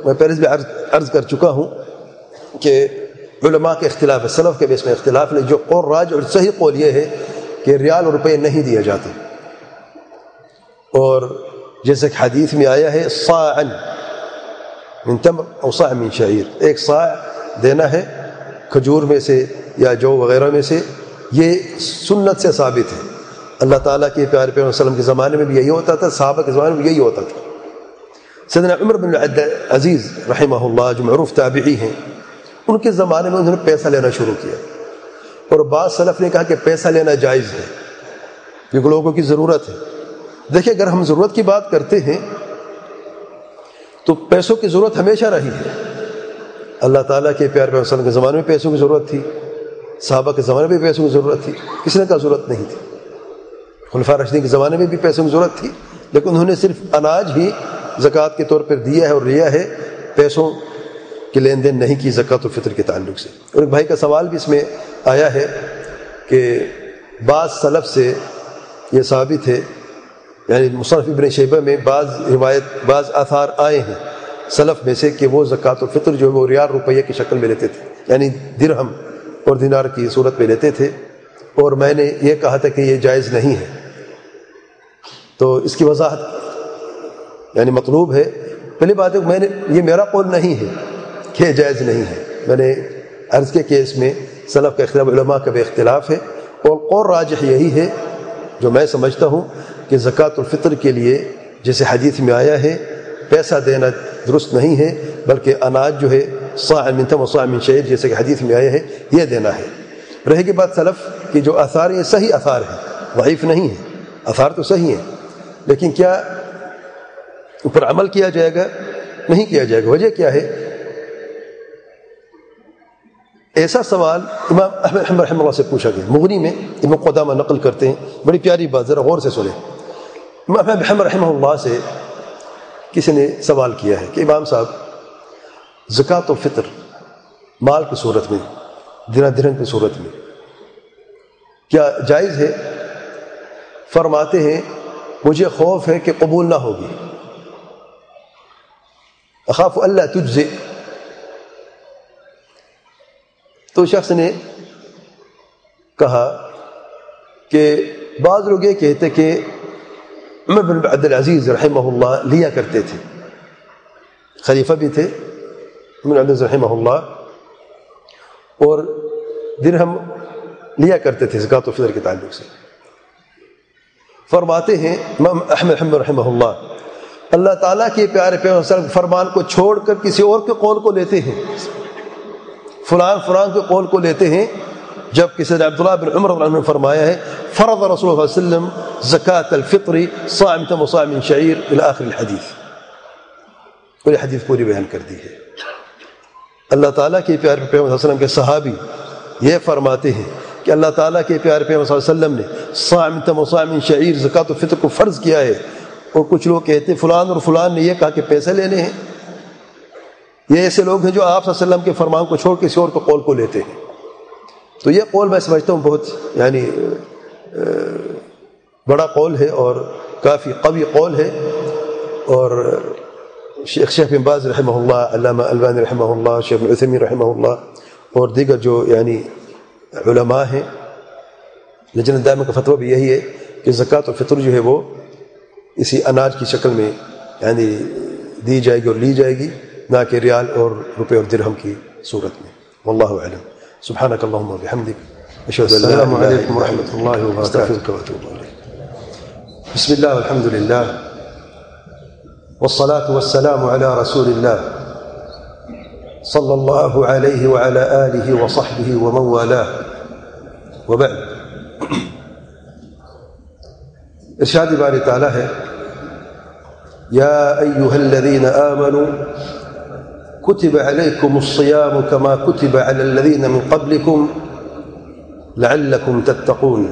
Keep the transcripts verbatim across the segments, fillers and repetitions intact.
میں پہلے بھی عرض عرض کر چکا ہوں کہ علماء کے اختلاف ہے، سلف کے بیس میں اختلاف نہیں. جو قول راج اور صحیح قول یہ ہے کہ ریال اور روپے نہیں دیے جاتے. اور جیسے کہ حدیث میں آیا ہے صاعا من تمر او صاع من شعیر، ایک صاع دینا ہے کھجور میں سے یا جو وغیرہ میں سے. یہ سنت سے ثابت ہے. اللہ تعالیٰ کے پیارے پیغمبر صلی اللہ علیہ وسلم کے زمانے میں بھی یہی ہوتا تھا، صحابہ کے زمانے میں بھی یہی ہوتا تھا. سیدنا عمر بن عزیز رحمہ اللہ جو معروف تابعی ہیں، ان کے زمانے میں انہوں نے پیسہ لینا شروع کیا. اور بعض سلف نے کہا کہ پیسہ لینا جائز ہے کیونکہ لوگوں کی ضرورت ہے. دیکھیں اگر ہم ضرورت کی بات کرتے ہیں تو پیسوں کی ضرورت ہمیشہ رہی ہے. اللہ تعالیٰ کے پیارے پیغمبر صلی اللہ علیہ وسلم کے زمانے میں پیسوں کی ضرورت تھی، صحابہ کے زمانے میں بھی پیسوں کی ضرورت تھی. کسی نے کہا ضرورت نہیں تھی. خلفاء راشدین کے زمانے میں بھی پیسوں کی ضرورت تھی، لیکن انہوں نے صرف اناج ہی زکوٰۃ کے طور پر دیا ہے اور لیا ہے، پیسوں کی لین دین نہیں کی زکوٰۃ الفطر کے تعلق سے. اور ایک بھائی کا سوال بھی اس میں آیا ہے کہ بعض سلف سے یہ ثابت ہے، یعنی مصنف ابن شیبہ میں بعض روایت بعض آثار آئے ہیں سلف میں سے کہ وہ زکوٰۃ الفطر جو ہے وہ ریال روپیہ کی شکل میں لیتے تھے، یعنی درہم اور دینار کی صورت میں لیتے تھے. اور میں نے یہ کہا تھا کہ یہ جائز نہیں ہے. تو اس کی وضاحت یعنی مطلوب ہے. پہلی بات ہے میں نے یہ میرا قول نہیں ہے کہ جائز نہیں ہے. میں نے عرض کے کیس میں سلف کا اختلاف، علماء کا بھی اختلاف ہے، اور قول راجح یہی ہے جو میں سمجھتا ہوں کہ زکوٰۃ الفطر کے لیے جیسے حدیث میں آیا ہے پیسہ دینا درست نہیں ہے، بلکہ اناج جو ہے صاع من تمر وصاع من شعیر جیسے کہ حدیث میں آیا ہے یہ دینا ہے. رہے گی بات سلف کی جو آثار یہ صحیح آثار ہیں، ضعیف نہیں ہیں. آثار تو صحیح ہیں، لیکن کیا اوپر عمل کیا جائے گا؟ نہیں کیا جائے گا. وجہ کیا ہے؟ ایسا سوال امام احمد رحمہ اللہ سے پوچھا گیا. مغنی میں ابن قدامہ نقل کرتے ہیں، بڑی پیاری بات، ذرا غور سے سنیں. امام احمد رحمہ اللہ سے کسی نے سوال کیا ہے کہ امام صاحب زکوٰۃ الفطر مال کی صورت میں، دینار درہم کی صورت میں کیا جائز ہے؟ فرماتے ہیں مجھے خوف ہے کہ قبول نہ ہوگی، اخاف اللہ تجزئ. تو شخص نے کہا کہ بعض لوگ یہ کہتے کہ عمر بن عبد العزیز رحمہ اللہ لیا کرتے تھے، خلیفہ بھی تھے عمر بن عبد العزیز رحمہ اللہ، اور درہم لیا کرتے تھے زکوٰۃ الفطر کے تعلق سے. فرماتے ہیں امام احمد حنبل رحمہ اللہ اللہ تعالیٰ کے پیارے پیغمبر صلی اللہ علیہ وسلم فرمان کو چھوڑ کر کسی اور کے قول کو لیتے ہیں، فلان فلان کے قول کو لیتے ہیں، جب کسی نے عبداللہ بن عمر رضی اللہ عنہ نے فرمایا ہے فرض رسول اللہ صلی اللہ علیہ وسلم زکوٰۃ الفطر صاع من تمر وصاع من شعیر الی آخر الحدیث. پوری حدیث پوری بیان کر دی ہے. اللہ تعالیٰ کے پیارے پیغمبر صلی اللہ علیہ وسلم کے صحابی یہ فرماتے ہیں کہ اللہ تعالیٰ کے پیارے پیغمبر صلی اللہ علیہ وسلم نے صاع من تمر وصاع من شعیر زکوٰۃ الفطر کو فرض کیا ہے. اور کچھ لوگ کہتے ہیں فلان اور فلان نے یہ کہا کہ پیسے لینے ہیں. یہ ایسے لوگ ہیں جو آپ صلی اللہ علیہ وسلم کے فرمان کو چھوڑ کسی اور کے قول کو لیتے ہیں. تو یہ قول میں سمجھتا ہوں بہت یعنی بڑا قول ہے اور کافی قوی قول ہے. اور شیخ شیخ بن باز رحمہ اللہ، علامہ البانی رحمہ اللہ، شیخ بن عثیمین رحمہ اللہ اور دیگر جو یعنی علماء ہیں، لجنہ دائمہ کا فتویٰ بھی یہی ہے کہ زکوٰۃ الفطر جو ہے وہ اسی اناج کی شکل میں یعنی دی جائے گی اور لی جائے گی، نہ کہ ریال اور روپے اور درہم کی صورت میں. واللہ اعلم. سبحانک اللہم و بحمدک، اشہد ان لا الہ الا انت، السلام علیکم ورحمۃ اللہ وبرکاتہ. استغفرک واتوب الیک. بسم اللہ والحمد للہ والصلاة والسلام على رسول الله صلى الله عليه وعلى آله وصحبه ومن والاه وبعد. ارشاد باری تعالی ہے یا ایها الذین آمنوا كتب عليكم الصيام كما كتب على الذين من قبلكم لعلكم تتقون.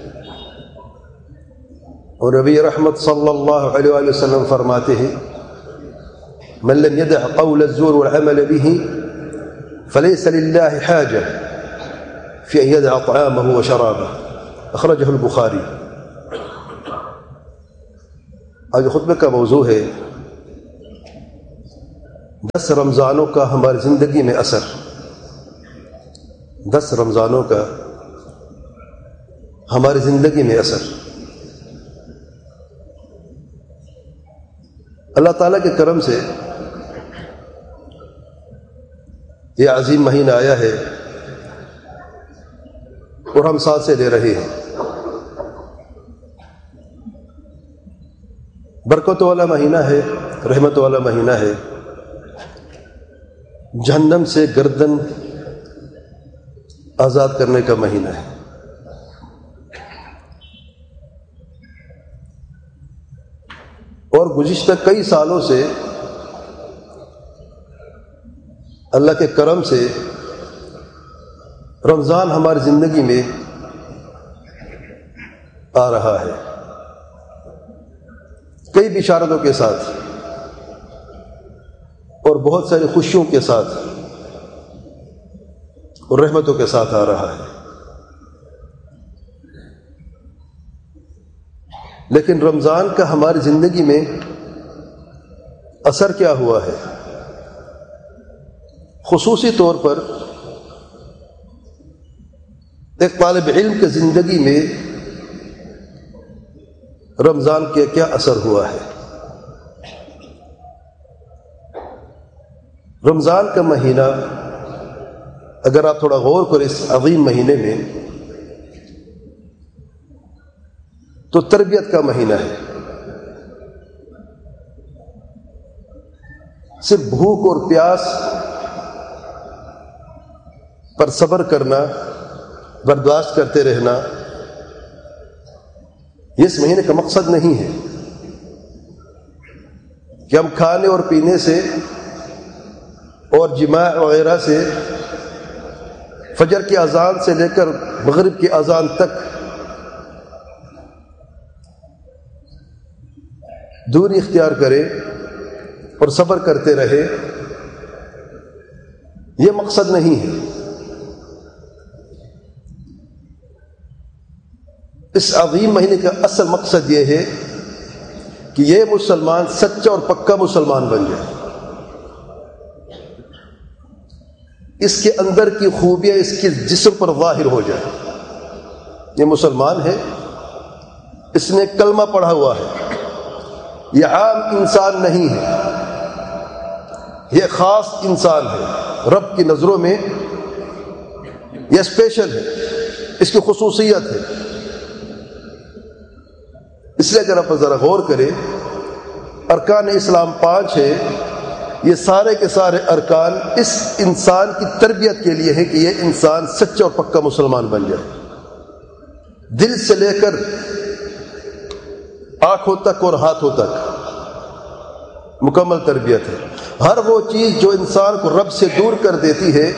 اور نبی رحمت صلی اللہ علیہ وآلہ وسلم فرماتے ہیں من لم يدع قول الزور والعمل به فليس لله حاجة في أن يدع طعامه وشرابه. أخرجه البخاري. آج خطبہ کا موضوع ہے دس رمضانوں کا ہماری زندگی میں اثر، دس رمضانوں کا ہماری زندگی میں اثر۔ اللہ تعالیٰ کے کرم سے یہ عظیم مہینہ آیا ہے اور ہم ساتھ سے لے رہے ہیں۔ برکت والا مہینہ ہے، رحمت والا مہینہ ہے، جہنم سے گردن آزاد کرنے کا مہینہ ہے۔ اور گزشتہ کئی سالوں سے اللہ کے کرم سے رمضان ہماری زندگی میں آ رہا ہے، کئی بشارتوں کے ساتھ اور بہت ساری خوشیوں کے ساتھ اور رحمتوں کے ساتھ آ رہا ہے۔ لیکن رمضان کا ہماری زندگی میں اثر کیا ہوا ہے؟ خصوصی طور پر ایک طالب علم کی زندگی میں رمضان کے کیا اثر ہوا ہے؟ رمضان کا مہینہ اگر آپ تھوڑا غور کریں اس عظیم مہینے میں تو تربیت کا مہینہ ہے۔ صرف بھوک اور پیاس پر صبر کرنا، برداشت کرتے رہنا، یہ اس مہینے کا مقصد نہیں ہے کہ ہم کھانے اور پینے سے اور جماع وغیرہ سے فجر کی اذان سے لے کر مغرب کی اذان تک دوری اختیار کرے اور صبر کرتے رہے، یہ مقصد نہیں ہے۔ اس عظیم مہینے کا اصل مقصد یہ ہے کہ یہ مسلمان سچا اور پکا مسلمان بن جائے، اس کے اندر کی خوبیاں اس کے جسم پر ظاہر ہو جائے۔ یہ مسلمان ہے، اس نے کلمہ پڑھا ہوا ہے، یہ عام انسان نہیں ہے، یہ خاص انسان ہے، رب کی نظروں میں یہ اسپیشل ہے، اس کی خصوصیت ہے۔ اس لیے اگر آپ ذرا غور کریں، ارکان اسلام پانچ ہے، یہ سارے کے سارے ارکان اس انسان کی تربیت کے لیے ہے کہ یہ انسان سچا اور پکا مسلمان بن جائے، دل سے لے کر آنکھوں تک اور ہاتھوں تک مکمل تربیت ہے۔ ہر وہ چیز جو انسان کو رب سے دور کر دیتی ہے،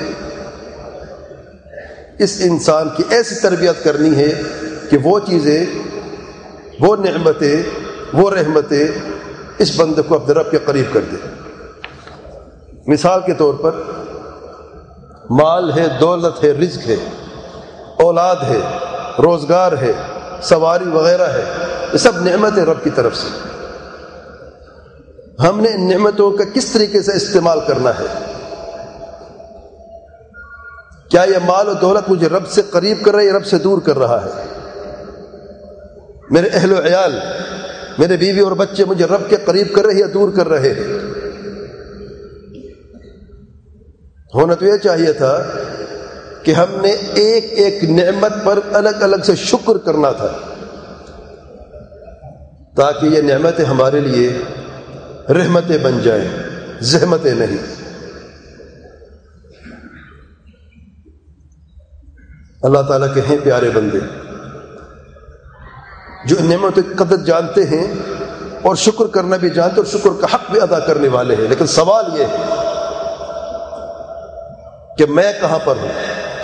اس انسان کی ایسی تربیت کرنی ہے کہ وہ چیزیں، وہ نعمتیں، وہ رحمتیں اس بندے کو اپنے رب کے قریب کر دے۔ مثال کے طور پر مال ہے، دولت ہے، رزق ہے، اولاد ہے، روزگار ہے، سواری وغیرہ ہے، یہ سب نعمت ہے رب کی طرف سے۔ ہم نے ان نعمتوں کا کس طریقے سے استعمال کرنا ہے؟ کیا یہ مال و دولت مجھے رب سے قریب کر رہا ہے یا رب سے دور کر رہا ہے؟ میرے اہل و عیال، میرے بیوی اور بچے مجھے رب کے قریب کر رہے ہیں یا دور کر رہے ہیں؟ ہونا تو یہ چاہیے تھا کہ ہم نے ایک ایک نعمت پر الگ الگ سے شکر کرنا تھا، تاکہ یہ نعمتیں ہمارے لیے رحمتیں بن جائیں، زحمتیں نہیں۔ اللہ تعالیٰ کے ہیں پیارے بندے جو ان نعمتوں کی قدر جانتے ہیں اور شکر کرنا بھی جانتے اور شکر کا حق بھی ادا کرنے والے ہیں۔ لیکن سوال یہ ہے کہ میں کہاں پر ہوں؟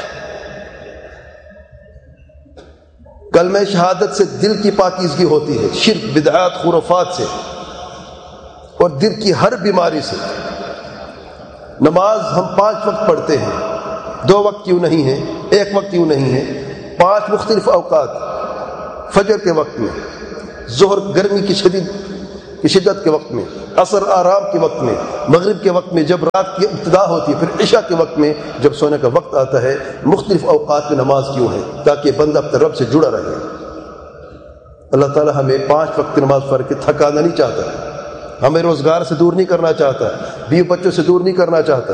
کلمہ شہادت سے دل کی پاکیزگی ہوتی ہے، شرک، بدعات، خرافات سے اور دل کی ہر بیماری سے۔ نماز ہم پانچ وقت پڑھتے ہیں، دو وقت کیوں نہیں ہے، ایک وقت کیوں نہیں ہے، پانچ مختلف اوقات، فجر کے وقت میں، ظہر گرمی کی شدید کی شدت کے وقت میں، عصر آرام کے وقت میں، مغرب کے وقت میں جب رات کی ابتدا ہوتی ہے، پھر عشاء کے وقت میں جب سونے کا وقت آتا ہے، مختلف اوقات میں نماز کیوں ہے؟ تاکہ بندہ اپنے رب سے جڑا رہے۔ اللہ تعالیٰ ہمیں پانچ وقت نماز پڑھ کے تھکانا نہیں چاہتا، ہمیں روزگار سے دور نہیں کرنا چاہتا، بیوی بچوں سے دور نہیں کرنا چاہتا۔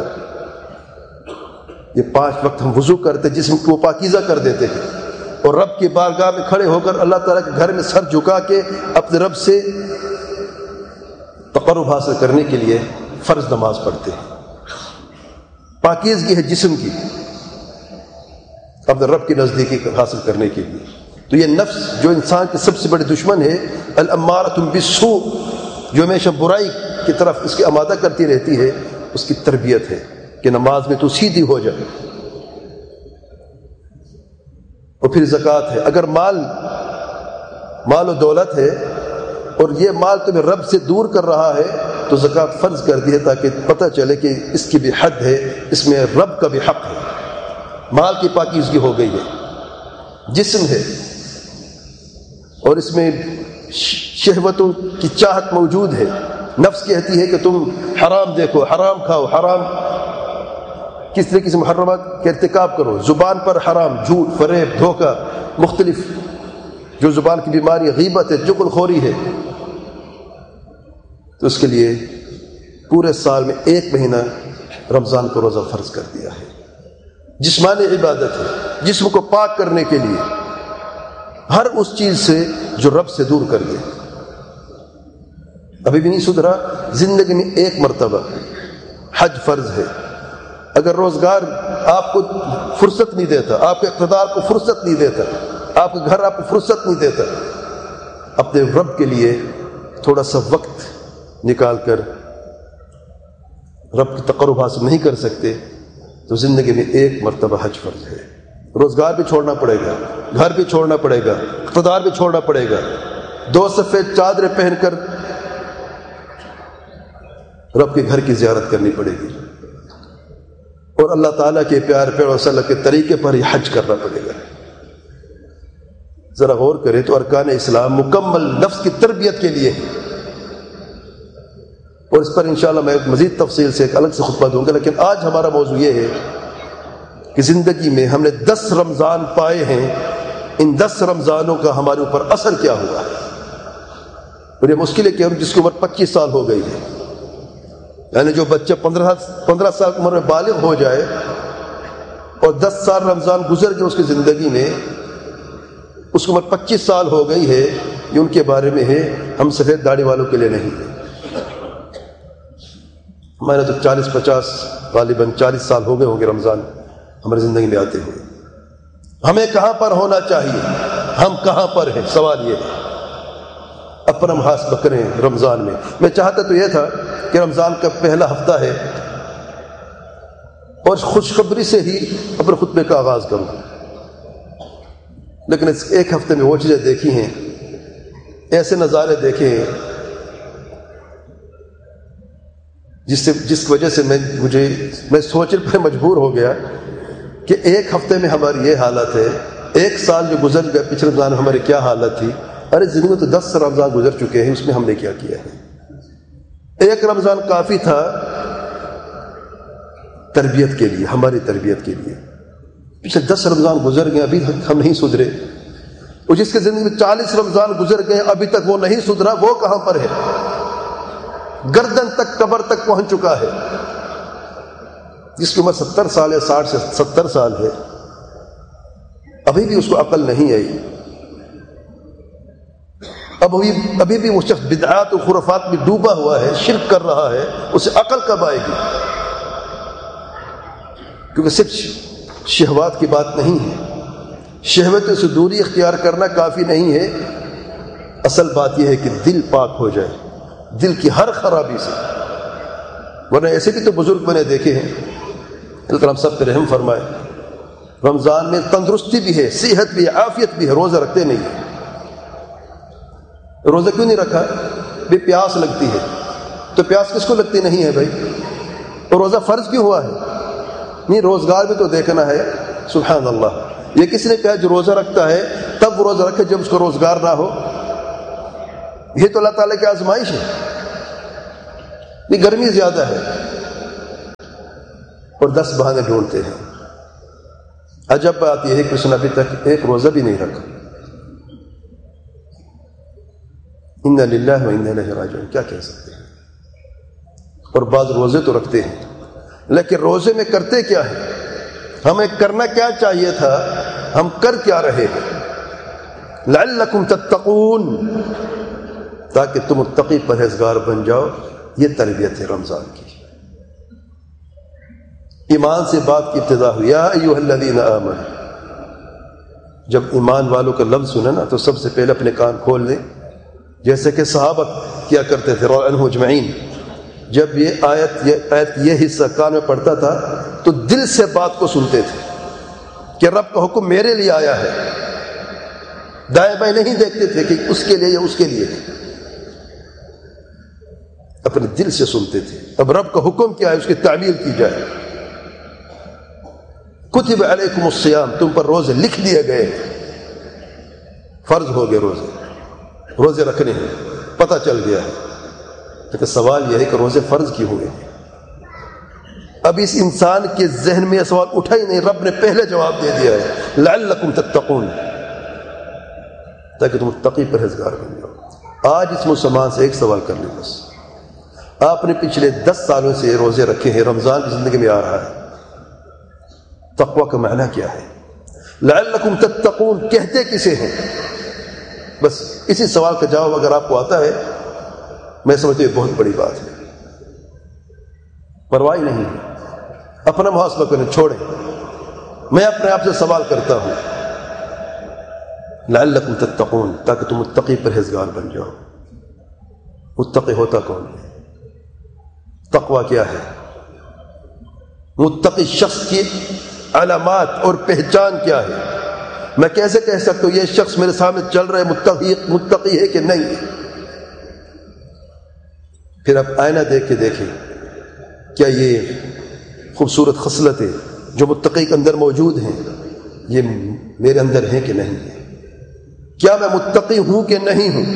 یہ پانچ وقت ہم وضو کرتے، جسم کو پاکیزہ کر دیتے ہیں، اور رب کی بارگاہ میں کھڑے ہو کر اللہ تعالیٰ کے گھر میں سر جھکا کے اپنے رب سے تقرب حاصل کرنے کے لیے فرض نماز پڑھتے ہیں۔ پاکیزگی ہے جسم کی، اپنے رب کی نزدیکی حاصل کرنے کے لیے۔ تو یہ نفس جو انسان کی سب سے بڑی دشمن ہے، الامارۃ بالسوء، جو ہمیشہ برائی کی طرف اس کی آمادہ کرتی رہتی ہے، اس کی تربیت ہے کہ نماز میں تو سیدھی ہو جائے۔ اور پھر زکوٰۃ ہے، اگر مال مال و دولت ہے اور یہ مال تمہیں رب سے دور کر رہا ہے تو زکوٰۃ فرض کر دی ہے، تاکہ پتہ چلے کہ اس کی بھی حد ہے، اس میں رب کا بھی حق ہے۔ مال کی پاکیزگی ہو گئی ہے، جسم ہے اور اس میں شہوتوں کی چاہت موجود ہے، نفس کہتی ہے کہ تم حرام دیکھو، حرام کھاؤ، حرام کس طریقے سے محرمات کا ارتکاب کرو، زبان پر حرام، جھوٹ، فریب، دھوکہ، مختلف جو زبان کی بیماری، غیبت ہے، جغل خوری ہے۔ تو اس کے لیے پورے سال میں ایک مہینہ رمضان کو روزہ فرض کر دیا ہے۔ جسمانی عبادت ہے، جسم کو پاک کرنے کے لیے، ہر اس چیز سے جو رب سے دور کر دے۔ ابھی بھی نہیں سدھرا، زندگی میں ایک مرتبہ حج فرض ہے۔ اگر روزگار آپ کو فرصت نہیں دیتا، آپ کے اقتدار کو فرصت نہیں دیتا، آپ کے گھر آپ کو فرصت نہیں دیتا، اپنے رب کے لیے تھوڑا سا وقت نکال کر رب کی تقرب حاصل نہیں کر سکتے، تو زندگی میں ایک مرتبہ حج فرض ہے۔ روزگار بھی چھوڑنا پڑے گا، گھر بھی چھوڑنا پڑے گا، اقتدار بھی چھوڑنا پڑے گا، دو سفید چادریں پہن کر رب کے گھر کی زیارت کرنی پڑے گی، اور اللہ تعالیٰ کے پیار پیغمبر صلی اللہ علیہ وسلم کے طریقے پر ہی حج کرنا پڑے گا۔ ذرا غور کریں تو ارکان اسلام مکمل نفس کی تربیت کے لیے ہے، اور اس پر انشاءاللہ میں مزید تفصیل سے ایک الگ سے خطبہ دوں گا، لیکن آج ہمارا موضوع یہ ہے کہ زندگی میں ہم نے دس رمضان پائے ہیں، ان دس رمضانوں کا ہمارے اوپر اثر کیا ہوا ہے۔ اور یہ مشکل ہے کہ جس کی عمر پچیس سال ہو گئی ہے، یعنی جو بچہ پندرہ پندرہ سال کی عمر میں بالغ ہو جائے اور دس سال رمضان گزر گئے اس کی زندگی میں، اس کی عمر پچیس سال ہو گئی ہے، یہ ان کے بارے میں ہے، ہم سفید داڑھی والوں کے لیے نہیں ہے۔ ہمارے تو چالیس پچاس غالباً چالیس سال ہو گئے ہوں گے رمضان ہماری زندگی میں آتے ہوئے۔ ہمیں کہاں پر ہونا چاہیے، ہم کہاں پر ہیں، سوال یہ ہے۔ اپنا محاسبہ کریں رمضان میں۔ میں چاہتا تو یہ تھا کہ رمضان کا پہلا ہفتہ ہے اور خوشخبری سے ہی اپنے خطبے کا آغاز کروں، لیکن اس ایک ہفتے میں وہ چیزیں دیکھی ہیں، ایسے نظارے دیکھے ہیں جس سے جس وجہ سے میں مجھے میں سوچنے پر مجبور ہو گیا کہ ایک ہفتے میں ہماری یہ حالت ہے، ایک سال جو گزر گیا پچھلے رمضان میں ہماری کیا حالت تھی، ارے زندگی میں تو دس رمضان گزر چکے ہیں، اس میں ہم نے کیا کیا ہے۔ ایک رمضان کافی تھا تربیت کے لیے، ہماری تربیت کے لیے۔ پچھلے دس رمضان گزر گئے، ابھی تک ہم نہیں سدھرے، اور جس کے زندگی میں چالیس رمضان گزر گئے ابھی تک وہ نہیں سدھرا، وہ کہاں پر ہے؟ گردن تک قبر تک پہنچ چکا ہے۔ جس کی عمر ستر سال ہے، ساٹھ سے ستر سال ہے، ابھی بھی اس کو عقل نہیں آئی، اب ابھی ابھی بھی وہ شخص بدعات و خرافات میں ڈوبا ہوا ہے، شرک کر رہا ہے، اسے عقل کب آئے گی؟ کیونکہ صرف شہوات کی بات نہیں ہے، شہوتوں سے دوری اختیار کرنا کافی نہیں ہے، اصل بات یہ ہے کہ دل پاک ہو جائے، دل کی ہر خرابی سے۔ ورنہ ایسے بھی تو بزرگ میں نے دیکھے ہیں، اللہ تعالیٰ ہم سب پہ رحم فرمائے، رمضان میں تندرستی بھی ہے، صحت بھی ہے، عافیت بھی ہے، روزہ رکھتے نہیں ہیں۔ روزہ کیوں نہیں رکھا؟ بھی پیاس لگتی ہے، تو پیاس کس کو لگتی نہیں ہے بھائی؟ اور روزہ فرض کیوں ہوا ہے؟ نہیں، روزگار بھی تو دیکھنا ہے۔ سبحان اللہ، یہ کس نے کہا جو روزہ رکھتا ہے تب وہ روزہ رکھے جب اس کو روزگار نہ ہو؟ یہ تو اللہ تعالیٰ کی آزمائش ہے. یہ گرمی زیادہ ہے اور دس بہانے ڈھونڈتے ہیں. عجب بات یہ ہے کہ اس نے ابھی تک ایک روزہ بھی نہیں رکھا. انا للہ و انا الیہ راجعون کیا کہہ سکتے ہیں. اور بعض روزے تو رکھتے ہیں لیکن روزے میں کرتے کیا ہے؟ ہمیں کرنا کیا چاہیے تھا، ہم کر کیا رہے ہیں؟ لعلکم تتقون، تاکہ تم متقی پرہیزگار بن جاؤ. یہ تربیت ہے رمضان کی. ایمان سے بات کی ابتدا ہوئی، یا ایھا الذین آمنوا. جب ایمان والوں کا لفظ سنا نا تو سب سے پہلے اپنے کان کھول لیں، جیسے کہ صحابہ کیا کرتے تھے رضی اللہ عنہم اجمعین. جب یہ آیت یہ آیت یہ حصہ کان میں پڑتا تھا تو دل سے بات کو سنتے تھے کہ رب کا حکم میرے لیے آیا ہے. دائیں بائیں نہیں دیکھتے تھے کہ اس کے لیے یا اس کے لیے، اپنے دل سے سنتے تھے. اب رب کا حکم کیا ہے اس کی تعمیل کی جائے. کتب علیکم الصیام، تم پر روزے لکھ دیے گئے، فرض ہو گئے روزے، روزے رکھنے ہیں، پتہ چل گیا ہے. لیکن سوال یہ ہے کہ روزے فرض کیوں ہوئے؟ اب اس انسان کے ذہن میں یہ سوال اٹھا ہی نہیں، رب نے پہلے جواب دے دیا ہے لعلکم تتقون، تاکہ تم متقی پرہیزگار بن جاؤ. آج اس مسلمان سے ایک سوال کر لیں بس، آپ نے پچھلے دس سالوں سے روزے رکھے ہیں، رمضان کی زندگی میں آ رہا ہے، تقوی کا معنی کیا ہے؟ لعلکم تتقون کہتے کسے ہیں؟ بس اسی سوال کا جواب اگر آپ کو آتا ہے میں سمجھتا ہوں یہ بہت بڑی بات ہے. پرواہ نہیں ہے، اپنا محاسبہ کریں، چھوڑیں. میں اپنے آپ سے سوال کرتا ہوں لعلکم تتقون، تاکہ تم متقی پرہیزگار بن جاؤ. متقی ہوتا کون ہے؟ تقوی کیا ہے؟ متقی شخص کی علامات اور پہچان کیا ہے؟ میں کیسے کہہ سکتا ہوں یہ شخص میرے سامنے چل رہا ہے متقی متقی ہے کہ نہیں؟ پھر آپ آئینہ دیکھ کے دیکھیں کیا یہ خوبصورت خصلتیں جو متقی کے اندر موجود ہیں یہ میرے اندر ہیں کہ نہیں ہیں؟ کیا میں متقی ہوں کہ نہیں ہوں؟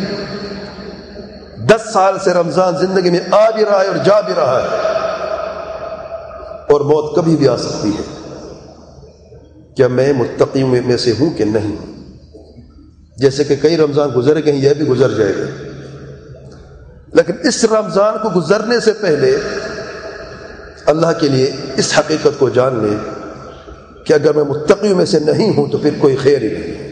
دس سال سے رمضان زندگی میں آ بھی رہا ہے اور جا بھی رہا ہے، اور موت کبھی بھی آ سکتی ہے. کیا میں متقی میں سے ہوں کہ نہیں؟ جیسے کہ کئی رمضان گزر گئے ہیں، یہ بھی گزر جائے گا. لیکن اس رمضان کو گزرنے سے پہلے اللہ کے لیے اس حقیقت کو جان لیں کہ اگر میں متقی میں سے نہیں ہوں تو پھر کوئی خیر ہی نہیں.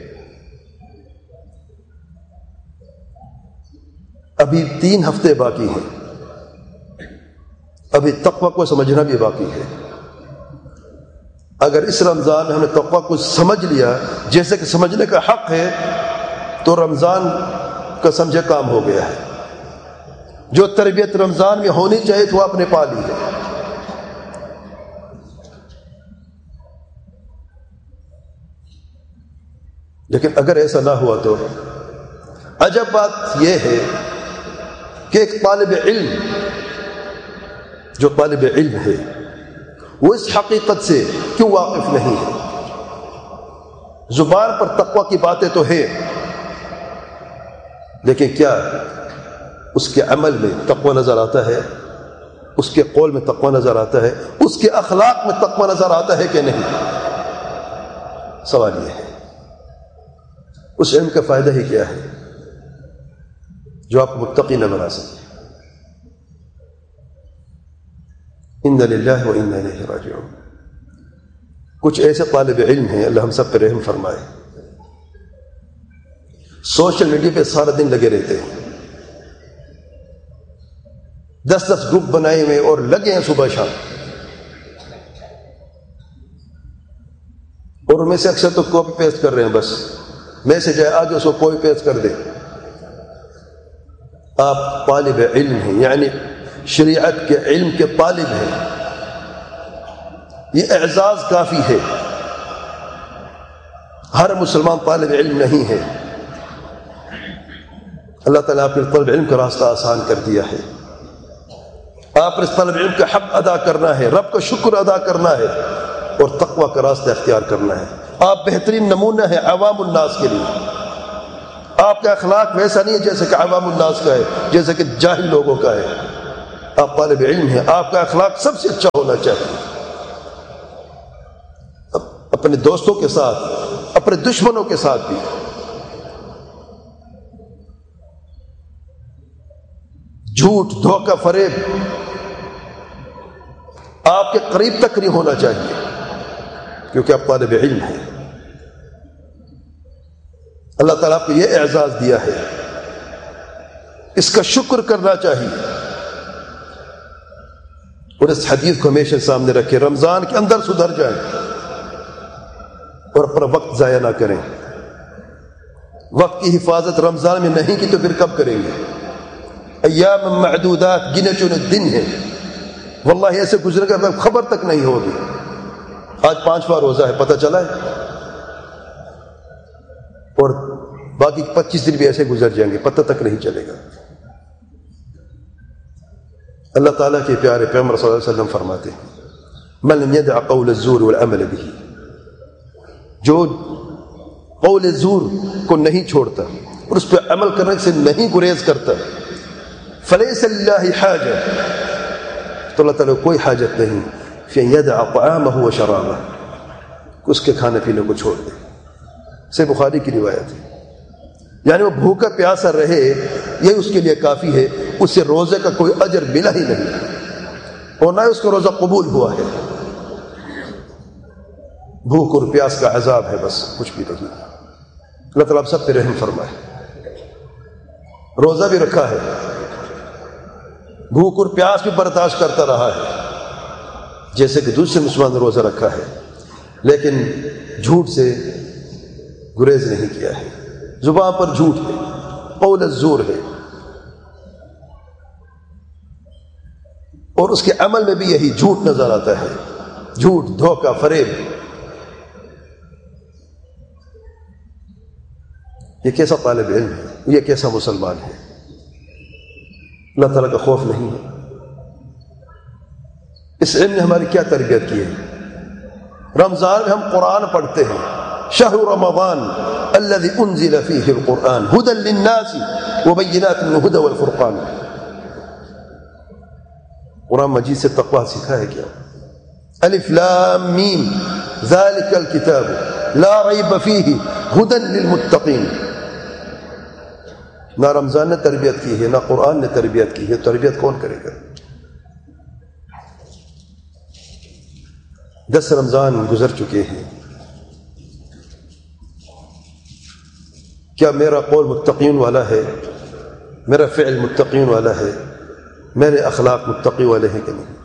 ابھی تین ہفتے باقی ہیں، ابھی تقوی کو سمجھنا بھی باقی ہے. اگر اس رمضان میں ہم نے تقوی کو سمجھ لیا جیسے کہ سمجھنے کا حق ہے تو رمضان کا سمجھے کام ہو گیا ہے. جو تربیت رمضان میں ہونی چاہیے تو وہ آپ نے پا لی ہے. لیکن اگر ایسا نہ ہوا تو عجب بات یہ ہے کہ ایک طالب علم جو طالب علم ہے وہ اس حقیقت سے کیوں واقف نہیں ہے؟ زبان پر تقوی کی باتیں تو ہے لیکن کیا اس کے عمل میں تقوی نظر آتا ہے؟ اس کے قول میں تقوی نظر آتا ہے؟ اس کے اخلاق میں تقوی نظر آتا ہے کہ نہیں؟ سوال یہ ہے. اس علم کا فائدہ ہی کیا ہے جو آپ متقی نہ بنا سکے؟ ان للہ و انا الیہ راجعون. کچھ ایسے طالب علم ہیں، اللہ ہم سب پہ رحم فرمائے، سوشل میڈیا پہ سارا دن لگے رہتے ہیں، دس دس گروپ بنائے ہوئے اور لگے ہیں صبح شام، اور ان میں سے اکثر تو کاپی پیسٹ کر رہے ہیں، بس میسج ہے آگے اس کو کاپی پیسٹ کر دے. آپ طالب علم ہیں، یعنی شریعت کے علم کے طالب ہیں، یہ اعزاز کافی ہے. ہر مسلمان طالب علم نہیں ہے. اللہ تعالیٰ آپ نے طالب علم کا راستہ آسان کر دیا ہے. آپ نے اس طالب علم کا حق ادا کرنا ہے، رب کا شکر ادا کرنا ہے اور تقوی کا راستہ اختیار کرنا ہے. آپ بہترین نمونہ ہیں عوام الناس کے لیے. آپ کا اخلاق ویسا نہیں ہے جیسے کہ عوام الناس کا ہے، جیسے کہ جاہل لوگوں کا ہے. آپ طالب علم ہیں، آپ کا اخلاق سب سے اچھا ہونا چاہیے، اپنے دوستوں کے ساتھ، اپنے دشمنوں کے ساتھ بھی. جھوٹ، دھوکہ، فریب آپ کے قریب تک نہیں ہونا چاہیے، کیونکہ آپ طالب علم ہیں. اللہ تعالیٰ آپ کو یہ اعزاز دیا ہے، اس کا شکر کرنا چاہیے. اور اس حدیث کو ہمیشہ سامنے رکھیں، رمضان کے اندر سدھر جائیں اور اپنا وقت ضائع نہ کریں. وقت کی حفاظت رمضان میں نہیں کی تو پھر کب کریں گے؟ ایام معدودات، گنے چنے دن ہیں، واللہ ایسے گزرے گا خبر تک نہیں ہوگی. آج پانچواں روزہ ہے، پتہ چلا ہے، اور باقی پچیس دن بھی ایسے گزر جائیں گے، پتہ تک نہیں چلے گا. اللہ تعالیٰ کے پیارے پیغمبر صلی اللہ علیہ وسلم فرماتے ہیں من لم يدع قول الزور والعمل به، جو قول زور کو نہیں چھوڑتا اور اس پہ عمل کرنے سے نہیں گریز کرتا، فلیس للہ حاجہ، تو اللہ تعالیٰ کو کوئی حاجت نہیں فی ان یدع طعامہ وشرابہ، اس کے کھانے پینے کو چھوڑ دے. سے بخاری کی روایت ہے. یعنی وہ بھوکا پیاسا رہے یہ اس کے لیے کافی ہے، اس سے روزے کا کوئی اجر ملا ہی نہیں اور نہ اس کا روزہ قبول ہوا ہے. بھوک اور پیاس کا عذاب ہے، بس کچھ بھی نہیں. اللہ تعالیٰ سب پہ رحم فرمائے. روزہ بھی رکھا ہے، بھوک اور پیاس بھی برداشت کرتا رہا ہے جیسے کہ دوسرے مسلمان نے روزہ رکھا ہے، لیکن جھوٹ سے گریز نہیں کیا ہے. زبان پر جھوٹ ہے، قول الزور ہے، اور اس کے عمل میں بھی یہی جھوٹ نظر آتا ہے. جھوٹ، دھوکہ، فریب. یہ کیسا طالب علم ہے، یہ کیسا مسلمان ہے؟ اللہ تعالیٰ کا خوف نہیں ہے. اس علم نے ہماری کیا تربیت کی ہے؟ رمضان میں ہم قرآن پڑھتے ہیں. شہر رمضان الذي انزل فيه القرآن هدى للناس وبينات من الهدى والفرقان. قرآن مجید سے تقوی سکھا ہے کیا؟ الف لام میم ذلك الكتاب لا ریب فیہ ہدى للمتقین. نہ رمضان نے تربیت کی ہے، نہ قرآن نے تربیت کی ہے. تربیت کون کرے گا؟ دس رمضان گزر چکے ہیں. کیا میرا قول متقین والا ہے؟ میرا فعل متقین والا ہے؟ میرے اخلاق متقی والے ہیں کہ نہیں؟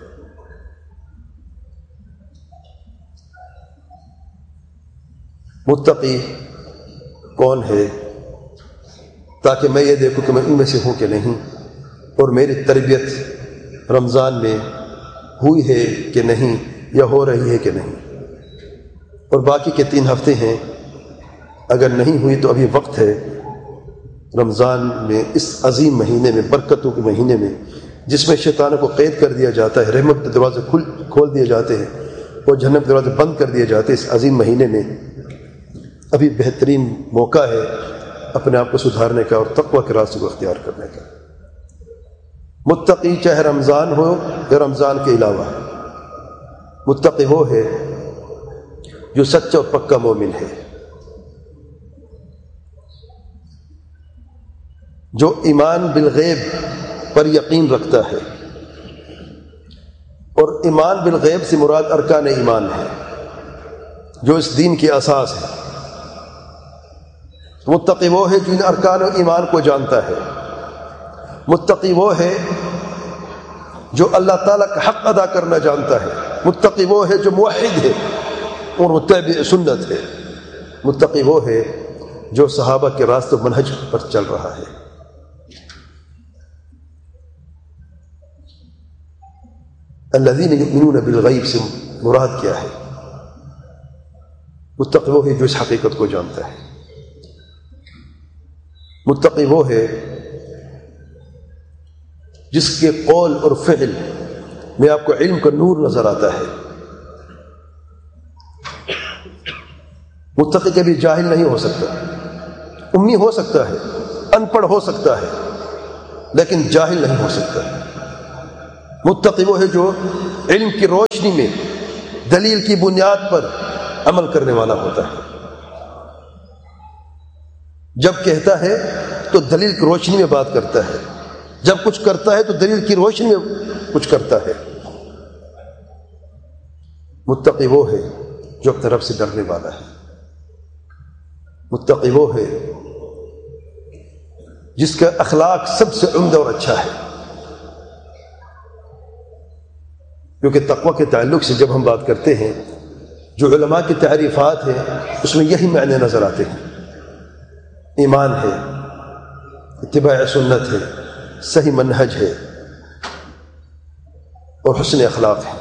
متقی کون ہے تاکہ میں یہ دیکھوں کہ میں ان میں سے ہوں کہ نہیں، اور میری تربیت رمضان میں ہوئی ہے کہ نہیں یا ہو رہی ہے کہ نہیں. اور باقی کے تین ہفتے ہیں، اگر نہیں ہوئی تو ابھی وقت ہے. رمضان میں، اس عظیم مہینے میں، برکتوں کے مہینے میں، جس میں شیطانوں کو قید کر دیا جاتا ہے، رحمت کے دروازے کھل کھول دیے جاتے ہیں اور جہنم کے دروازے بند کر دیے جاتے ہیں، اس عظیم مہینے میں ابھی بہترین موقع ہے اپنے آپ کو سدھارنے کا اور تقوی کے راستے کو اختیار کرنے کا. متقی چاہے رمضان ہو یا رمضان کے علاوہ، متقی وہ ہے جو سچا اور پکا مومن ہے، جو ایمان بالغیب پر یقین رکھتا ہے. اور ایمان بالغیب سے مراد ارکان ایمان ہے جو اس دین کی اساس ہے. متقی وہ ہے جو ان ارکان ایمان کو جانتا ہے. متقی وہ ہے جو اللہ تعالیٰ کا حق ادا کرنا جانتا ہے. متقی وہ ہے جو موحد ہے اور متبع سنت ہے. متقی وہ ہے جو صحابہ کے راستے منہج پر چل رہا ہے. الذین یؤمنون بالغیب سے مراد کیا ہے؟ متقی وہ ہے جو اس حقیقت کو جانتا ہے. متقی وہ ہے جس کے قول اور فعل میں آپ کو علم کا نور نظر آتا ہے. متقی کبھی جاہل نہیں ہو سکتا. امی ہو سکتا ہے، ان پڑھ ہو سکتا ہے، لیکن جاہل نہیں ہو سکتا۔ متقی وہ ہے جو علم کی روشنی میں دلیل کی بنیاد پر عمل کرنے والا ہوتا ہے۔ جب کہتا ہے تو دلیل کی روشنی میں بات کرتا ہے، جب کچھ کرتا ہے تو دلیل کی روشنی میں کچھ کرتا ہے۔ متقی وہ ہے جو اپنے رب سے ڈرنے والا ہے۔ متقی وہ ہے جس کا اخلاق سب سے عمدہ اور اچھا ہے۔ کیونکہ تقوی کے تعلق سے جب ہم بات کرتے ہیں، جو علماء کی تعریفات ہیں اس میں یہی معنی نظر آتے ہیں۔ ایمان ہے، اتباع سنت ہے، صحیح منہج ہے، اور حسن اخلاق ہے۔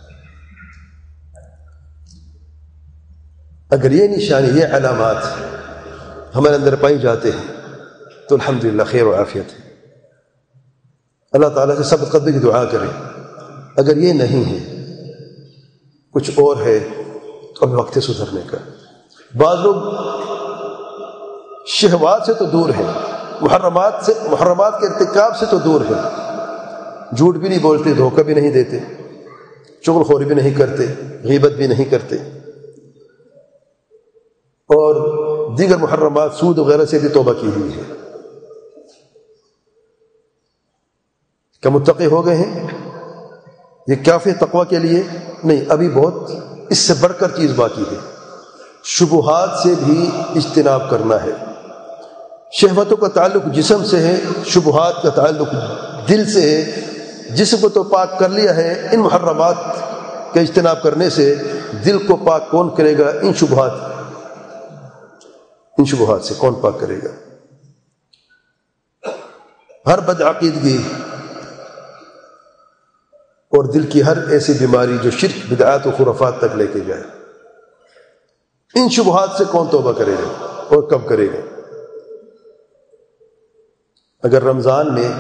اگر یہ نشانی، یہ علامات ہمارے اندر پائی جاتے ہیں تو الحمدللہ خیر و عافیت ہے۔ اللہ تعالیٰ سے سب قدر کی دعا کریں۔ اگر یہ نہیں ہے، کچھ اور ہے، تو اب وقت ہے سدھرنے کا۔ بعض لوگ شہوات سے تو دور ہیں، محرمات سے محرمات کے ارتکاب سے تو دور ہیں، جھوٹ بھی نہیں بولتے، دھوکہ بھی نہیں دیتے، چغل خوری بھی نہیں کرتے، غیبت بھی نہیں کرتے، اور دیگر محرمات سود وغیرہ سے بھی توبہ کی ہوئی ہے۔ کیا متقی ہو گئے ہیں؟ یہ کافی تقوی کے لیے نہیں، ابھی بہت اس سے بڑھ کر چیز باقی ہے۔ شبہات سے بھی اجتناب کرنا ہے۔ شہوتوں کا تعلق جسم سے ہے، شبہات کا تعلق دل سے ہے۔ جسم کو تو پاک کر لیا ہے، ان محرمات کا اجتناب کرنے سے دل کو پاک کون کرے گا؟ ان شبہات ان شبہات سے کون پاک کرے گا؟ ہر بدعقیدگی اور دل کی ہر ایسی بیماری جو شرک، بدعات و خرافات تک لے کے جائے، ان شبہات سے کون توبہ کرے گا اور کب کرے گا؟ اگر رمضان میں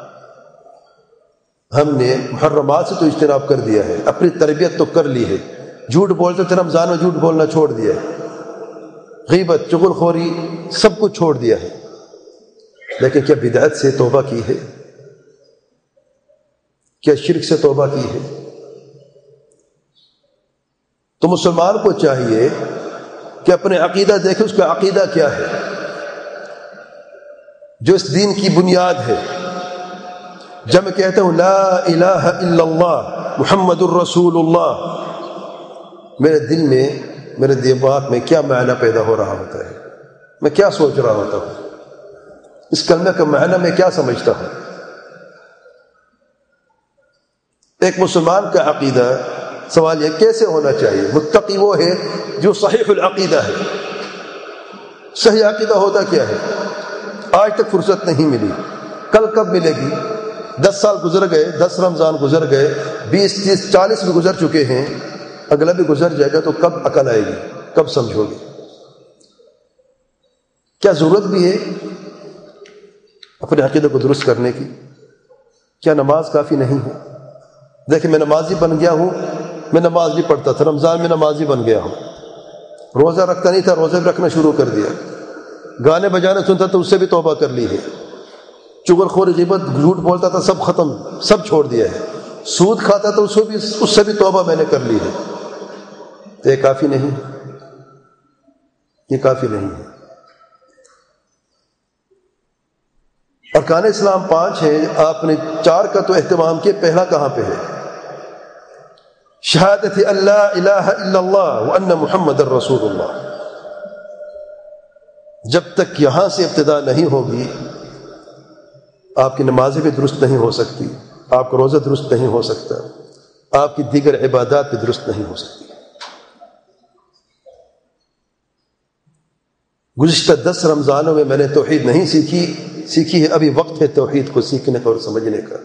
ہم نے محرمات سے تو اجتناب کر دیا ہے، اپنی تربیت تو کر لی ہے، جھوٹ بولتے تھے رمضان میں، جھوٹ بولنا چھوڑ دیا ہے، غیبت، چغل خوری سب کچھ چھوڑ دیا ہے، لیکن کیا بدعت سے توبہ کی ہے؟ کیا شرک سے توبہ کی ہے؟ تو مسلمان کو چاہیے کہ اپنے عقیدہ دیکھے، اس کا عقیدہ کیا ہے جو اس دین کی بنیاد ہے۔ جب میں کہتا ہوں لا الہ الا اللہ محمد الرسول اللہ، میرے دل میں، میرے دماغ میں کیا معنی پیدا ہو رہا ہوتا ہے، میں کیا سوچ رہا ہوتا ہوں، اس کلمہ کا معنی میں کیا سمجھتا ہوں۔ ایک مسلمان کا عقیدہ، سوال یہ کیسے ہونا چاہیے؟ متقی وہ ہے جو صحیح العقیدہ ہے۔ صحیح عقیدہ ہوتا کیا ہے؟ آج تک فرصت نہیں ملی، کل کب ملے گی؟ دس سال گزر گئے، دس رمضان گزر گئے، بیس تیس چالیس بھی گزر چکے ہیں، اگلا بھی گزر جائے گا، تو کب عقل آئے گی؟ کب سمجھو گے؟ کیا ضرورت بھی ہے اپنے عقیدے کو درست کرنے کی؟ کیا نماز کافی نہیں ہے؟ دیکھیں، میں نمازی بن گیا ہوں، میں نماز بھی پڑھتا تھا، رمضان میں نمازی بن گیا ہوں، روزہ رکھتا نہیں تھا، روزہ بھی رکھنا شروع کر دیا، گانے بجانے سنتا تو اس سے بھی توبہ کر لی ہے، چغل خوری، غیبت، جھوٹ بولتا تھا، سب ختم، سب چھوڑ دیا ہے، سود کھاتا تو اس سے بھی اس سے بھی توبہ میں نے کر لی ہے۔ تو یہ کافی نہیں، یہ کافی نہیں ہے۔ ارکان اسلام پانچ ہیں، آپ نے چار کا تو اہتمام کیا، پہلا کہاں پہ ہے؟ شہادت اللہ الہ الا اللہ وان محمد الرسول اللہ۔ جب تک یہاں سے ابتدا نہیں ہوگی، آپ کی نمازیں بھی درست نہیں ہو سکتی، آپ کا روزہ درست نہیں ہو سکتا، آپ کی دیگر عبادات بھی درست نہیں ہو سکتی۔ گزشتہ دس رمضانوں میں میں نے توحید نہیں سیکھی سیکھی ہے، ابھی وقت ہے توحید کو سیکھنے کا اور سمجھنے کا۔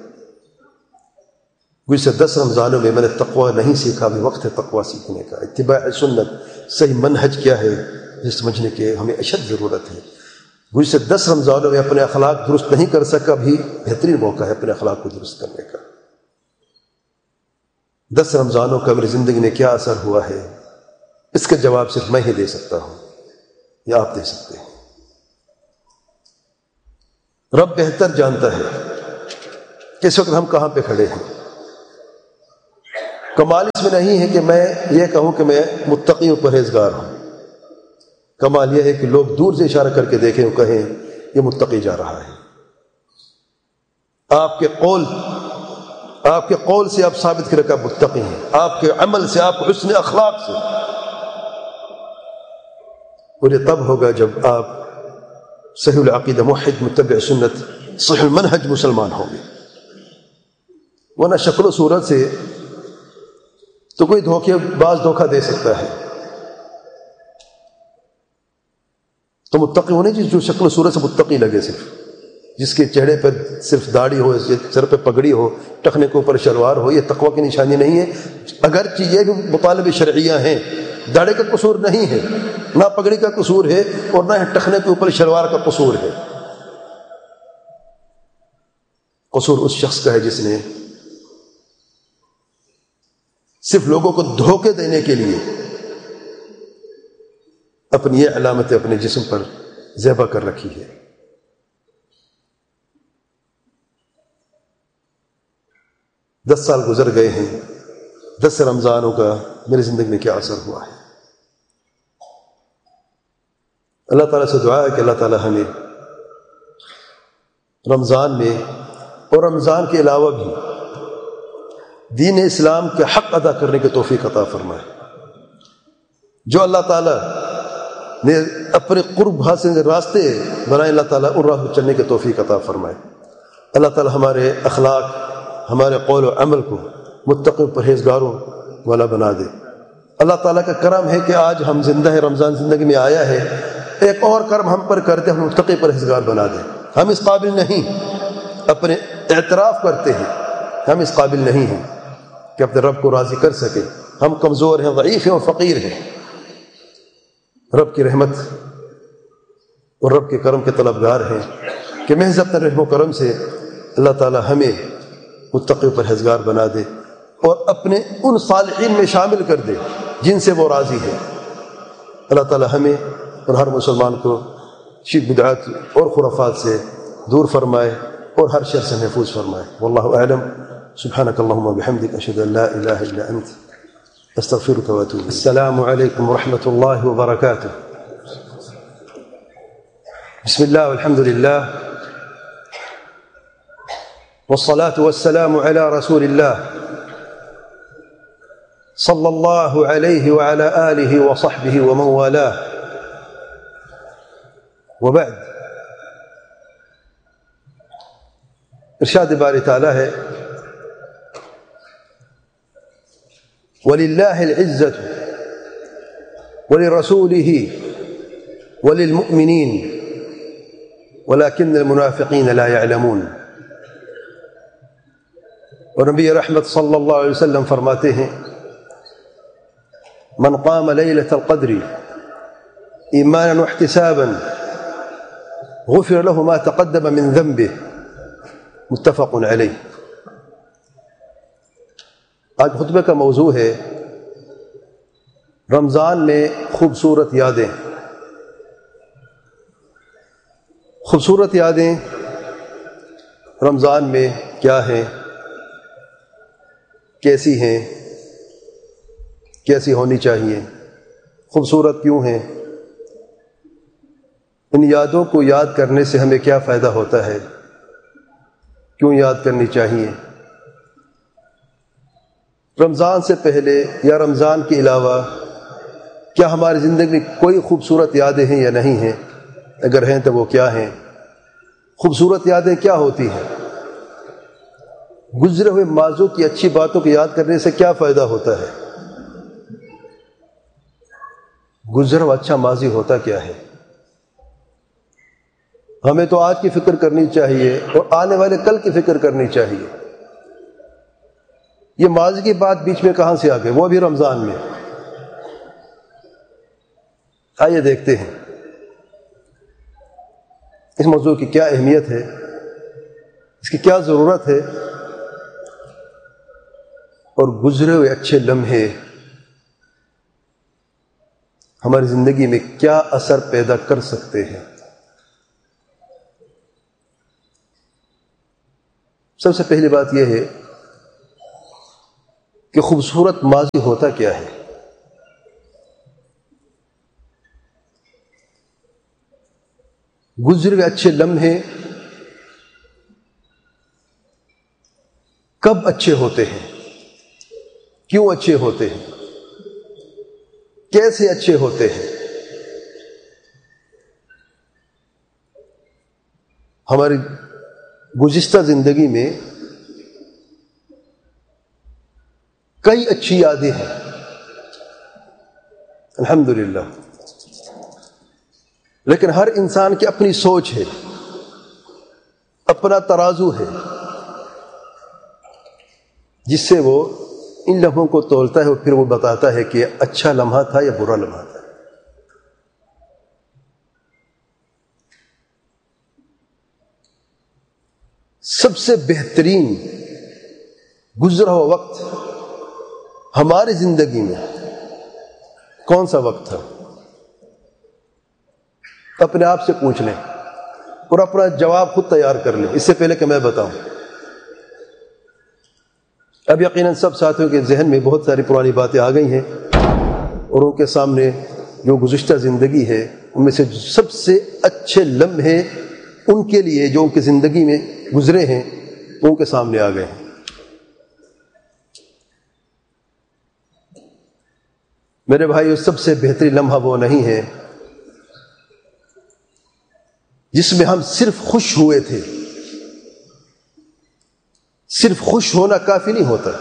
گزشتہ دس رمضانوں میں میں نے تقوی نہیں سیکھا، ابھی وقت ہے تقوی سیکھنے کا۔ اتباع سنت، صحیح منہج کیا ہے، یہ سمجھنے کے ہمیں اشد ضرورت ہے۔ گزشتہ دس رمضانوں میں اپنے اخلاق درست نہیں کر سکا، بھی بہترین موقع ہے اپنے اخلاق کو درست کرنے کا۔ دس رمضانوں کا میری زندگی میں کیا اثر ہوا ہے، اس کا جواب صرف میں ہی دے سکتا ہوں یا آپ دے سکتے ہیں۔ رب بہتر جانتا ہے کہ اس وقت ہم کہاں پہ کھڑے ہیں۔ کمال اس میں نہیں ہے کہ میں یہ کہوں کہ میں متقی و پرہیزگار ہوں، کمال یہ ہے کہ لوگ دور سے اشارہ کر کے دیکھیں اور کہیں یہ متقی جا رہا ہے۔ آپ کے قول آپ کے قول سے آپ ثابت کریں کہ آپ متقی ہیں، آپ کے عمل سے، آپ کے حسن اخلاق سے، اور یہ تب ہوگا جب آپ صحیح العقیدہ موحد متبع سنت صحیح المنہج مسلمان ہوں گے۔ ورنہ شکل و صورت سے تو کوئی دھوکے باز دھوکہ دے سکتا ہے، تو متقی ہونے چاہیے جو شکل و صورت سے متقی لگے، صرف جس کے چہرے پر صرف داڑھی ہو، سر پہ پگڑی ہو، ٹخنے کے اوپر شلوار ہو، یہ تقوی کی نشانی نہیں ہے۔ اگرچہ یہ بھی مطالب شرعیہ ہیں، داڑھی کا قصور نہیں ہے، نہ پگڑی کا قصور ہے، اور نہ ٹخنے کے اوپر شلوار کا قصور ہے۔ قصور اس شخص کا ہے جس نے صرف لوگوں کو دھوکے دینے کے لیے اپنی یہ علامتیں اپنے جسم پر ذبح کر رکھی ہے۔ دس سال گزر گئے ہیں، دس رمضانوں کا میری زندگی میں کیا اثر ہوا ہے؟ اللہ تعالیٰ سے دعا ہے کہ اللہ تعالیٰ ہمیں رمضان میں اور رمضان کے علاوہ بھی دین اسلام کے حق ادا کرنے کی توفیق عطا فرمائے۔ جو اللہ تعالیٰ نے اپنے قرب حاصل راستے بنائے، اللہ تعالیٰ ان راہ پر چلنے کی توفیق عطا فرمائے۔ اللہ تعالیٰ ہمارے اخلاق، ہمارے قول و عمل کو متقی پرہیزگاروں والا بنا دے۔ اللہ تعالیٰ کا کرم ہے کہ آج ہم زندہ ہیں، رمضان زندگی میں آیا ہے، ایک اور کرم ہم پر کرتے ہم متقی پرہیزگار بنا دے۔ ہم اس قابل نہیں، اپنے اعتراف کرتے ہیں ہم اس قابل نہیں ہیں کہ اپنے رب کو راضی کر سکیں، ہم کمزور ہیں، ضعیف ہیں اور فقیر ہیں۔ رب کی رحمت اور رب کے کرم کے طلبگار ہیں کہ محض اپنے رحم و کرم سے اللہ تعالی ہمیں متقی پرہیزگار بنا دے اور اپنے ان صالحین میں شامل کر دے جن سے وہ راضی ہے۔ اللہ تعالی ہمیں اور ہر مسلمان کو شرک بدعات اور خرافات سے دور فرمائے اور ہر شر سے محفوظ فرمائے۔ واللہ اعلم۔ سبحانک اللہم وبحمدک، اشہد ان لا الہ الا انت، استغفرک واتوب الیک۔ السلام علیکم ورحمۃ اللہ وبرکاتہ۔ بسم اللہ والحمد للہ والصلاة والسلام على رسول اللہ صلی اللہ علیہ وعلى آلہ وصحبہ ومن والاہ، وبعد۔ ارشاد باری تعالی ہے وَلِلَّهِ الْعِزَّةُ وَلِرَسُولِهِ وَلِلْمُؤْمِنِينَ وَلَكِنَّ الْمُنَافِقِينَ لَا يَعْلَمُونَ۔ اور نبی رحمت صلی اللہ علیہ وسلم فرماتے ہیں من قام لیلۃ القدر ایمانا واحتسابا غفر له ما تقدم من ذنبه، متفق علیہ۔ آج خطبے کا موضوع ہے رمضان میں خوبصورت یادیں۔ خوبصورت یادیں رمضان میں کیا ہیں، کیسی ہیں، کیسی ہونی چاہیے، خوبصورت کیوں ہیں، ان یادوں کو یاد کرنے سے ہمیں کیا فائدہ ہوتا ہے، کیوں یاد کرنی چاہیے۔ رمضان سے پہلے یا رمضان کے علاوہ کیا ہماری زندگی میں کوئی خوبصورت یادیں ہیں یا نہیں ہیں؟ اگر ہیں تو وہ کیا ہیں؟ خوبصورت یادیں کیا ہوتی ہیں؟ گزرے ہوئے ماضی کی اچھی باتوں کو یاد کرنے سے کیا فائدہ ہوتا ہے؟ گزرا ہوا اچھا ماضی ہوتا کیا ہے؟ ہمیں تو آج کی فکر کرنی چاہیے اور آنے والے کل کی فکر کرنی چاہیے۔ یہ ماضی کی بات بیچ میں کہاں سے آ گئی، وہ بھی رمضان میں؟ آئیے دیکھتے ہیں اس موضوع کی کیا اہمیت ہے، اس کی کیا ضرورت ہے، اور گزرے ہوئے اچھے لمحے ہماری زندگی میں کیا اثر پیدا کر سکتے ہیں۔ سب سے پہلی بات یہ ہے کہ خوبصورت ماضی ہوتا کیا ہے؟ گزرے ہوئے اچھے لمحے کب اچھے ہوتے ہیں؟ کیوں اچھے ہوتے ہیں؟ کیسے اچھے ہوتے ہیں؟ ہماری گزشتہ زندگی میں کئی اچھی یادیں ہیں الحمدللہ، لیکن ہر انسان کی اپنی سوچ ہے، اپنا ترازو ہے جس سے وہ ان لمحوں کو تولتا ہے اور پھر وہ بتاتا ہے کہ یہ اچھا لمحہ تھا یا برا لمحہ تھا۔ سب سے بہترین گزرا ہوا وقت ہماری زندگی میں کون سا وقت تھا؟ اپنے آپ سے پوچھ لیں اور اپنا جواب خود تیار کر لیں اس سے پہلے کہ میں بتاؤں۔ اب یقیناً سب ساتھیوں کے ذہن میں بہت ساری پرانی باتیں آ گئی ہیں اور ان کے سامنے جو گزشتہ زندگی ہے ان میں سے سب سے اچھے لمحے ان کے لیے جو ان کی زندگی میں گزرے ہیں ان کے سامنے آ گئے ہیں۔ میرے بھائی، سب سے بہترین لمحہ وہ نہیں ہے جس میں ہم صرف خوش ہوئے تھے۔ صرف خوش ہونا کافی نہیں ہوتا،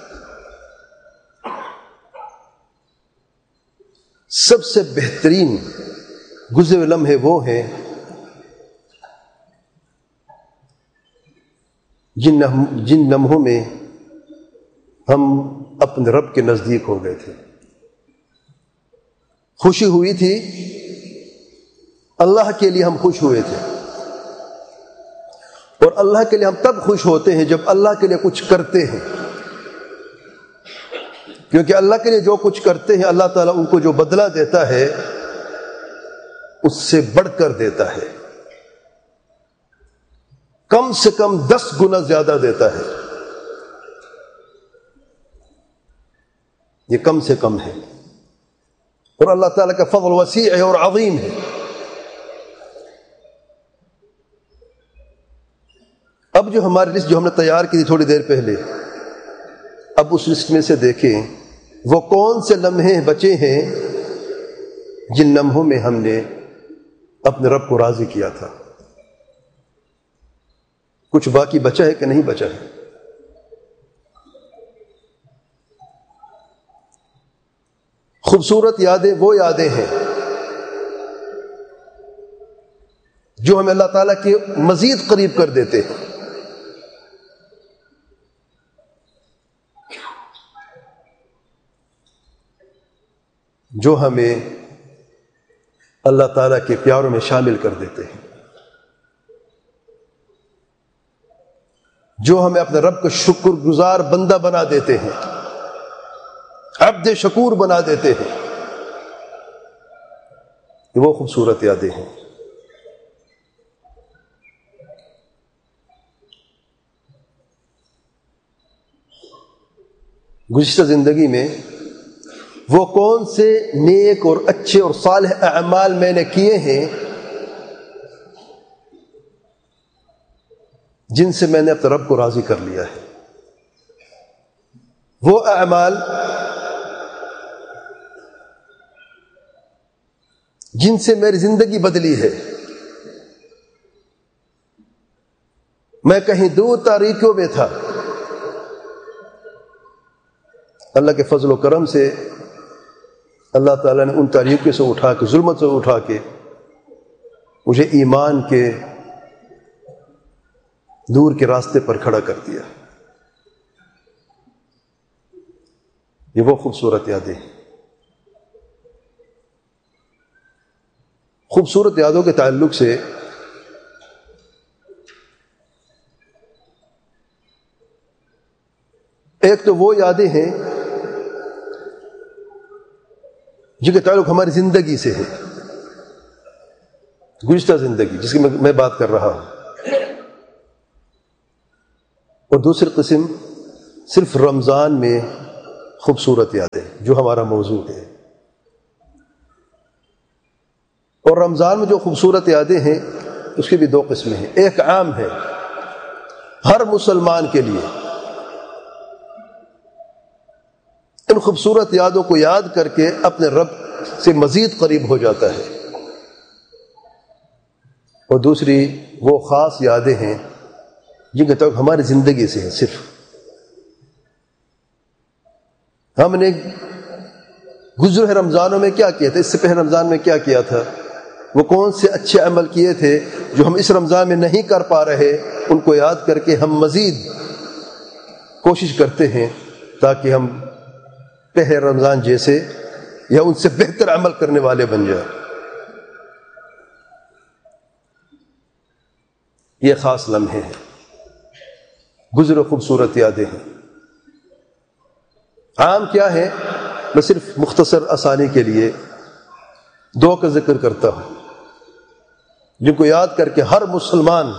سب سے بہترین گزرے ہوئے لمحے وہ ہیں جن جن لمحوں میں ہم اپنے رب کے نزدیک ہو گئے تھے۔ خوشی ہوئی تھی، اللہ کے لیے ہم خوش ہوئے تھے، اور اللہ کے لیے ہم تب خوش ہوتے ہیں جب اللہ کے لیے کچھ کرتے ہیں، کیونکہ اللہ کے لیے جو کچھ کرتے ہیں اللہ تعالیٰ ان کو جو بدلہ دیتا ہے اس سے بڑھ کر دیتا ہے، کم سے کم دس گنا زیادہ دیتا ہے۔ یہ کم سے کم ہے، اور اللہ تعالیٰ کا فضل وسیع ہے اور عظیم ہے۔ اب جو ہماری لسٹ جو ہم نے تیار کی تھی تھوڑی دیر پہلے، اب اس لسٹ میں سے دیکھیں وہ کون سے لمحے بچے ہیں جن لمحوں میں ہم نے اپنے رب کو راضی کیا تھا۔ کچھ باقی بچا ہے کہ نہیں بچا ہے؟ خوبصورت یادیں وہ یادیں ہیں جو ہمیں اللہ تعالیٰ کے مزید قریب کر دیتے ہیں۔ جو ہمیں اللہ تعالیٰ کے پیاروں میں شامل کر دیتے ہیں، جو ہمیں اپنے رب کا شکر گزار بندہ بنا دیتے ہیں، عبد شکور بنا دیتے ہیں، یہ وہ خوبصورت یادیں ہیں۔ گزشتہ زندگی میں وہ کون سے نیک اور اچھے اور صالح اعمال میں نے کیے ہیں جن سے میں نے اپنے رب کو راضی کر لیا ہے؟ وہ اعمال جن سے میری زندگی بدلی ہے۔ میں کہیں دور تاریکیوں میں تھا، اللہ کے فضل و کرم سے اللہ تعالیٰ نے ان تاریکیوں سے اٹھا کے، ظلمت سے اٹھا کے مجھے ایمان کے نور کے راستے پر کھڑا کر دیا۔ یہ وہ خوبصورت یادیں ہیں۔ خوبصورت یادوں کے تعلق سے ایک تو وہ یادیں ہیں جن کا تعلق ہماری زندگی سے ہے، گزشتہ زندگی جس کی میں بات کر رہا ہوں۔ اور دوسری قسم صرف رمضان میں خوبصورت یادیں، جو ہمارا موضوع ہے. اور رمضان میں جو خوبصورت یادیں ہیں اس کی بھی دو قسمیں ہیں. ایک عام ہے ہر مسلمان کے لیے، ان خوبصورت یادوں کو یاد کر کے اپنے رب سے مزید قریب ہو جاتا ہے. اور دوسری وہ خاص یادیں ہیں جن کا تعلق ہماری زندگی سے ہے. صرف ہم نے گزرے رمضانوں میں کیا کیا تھا، اس سے پہلے رمضان میں کیا کیا تھا، وہ کون سے اچھے عمل کیے تھے جو ہم اس رمضان میں نہیں کر پا رہے، ان کو یاد کر کے ہم مزید کوشش کرتے ہیں تاکہ ہم پہلے رمضان جیسے یا ان سے بہتر عمل کرنے والے بن جائیں. یہ خاص لمحے ہیں، گزرے خوبصورت یادیں ہیں. عام کیا ہے، میں صرف مختصر آسانی کے لیے دو کا ذکر کرتا ہوں جن کو یاد کر کے ہر مسلمان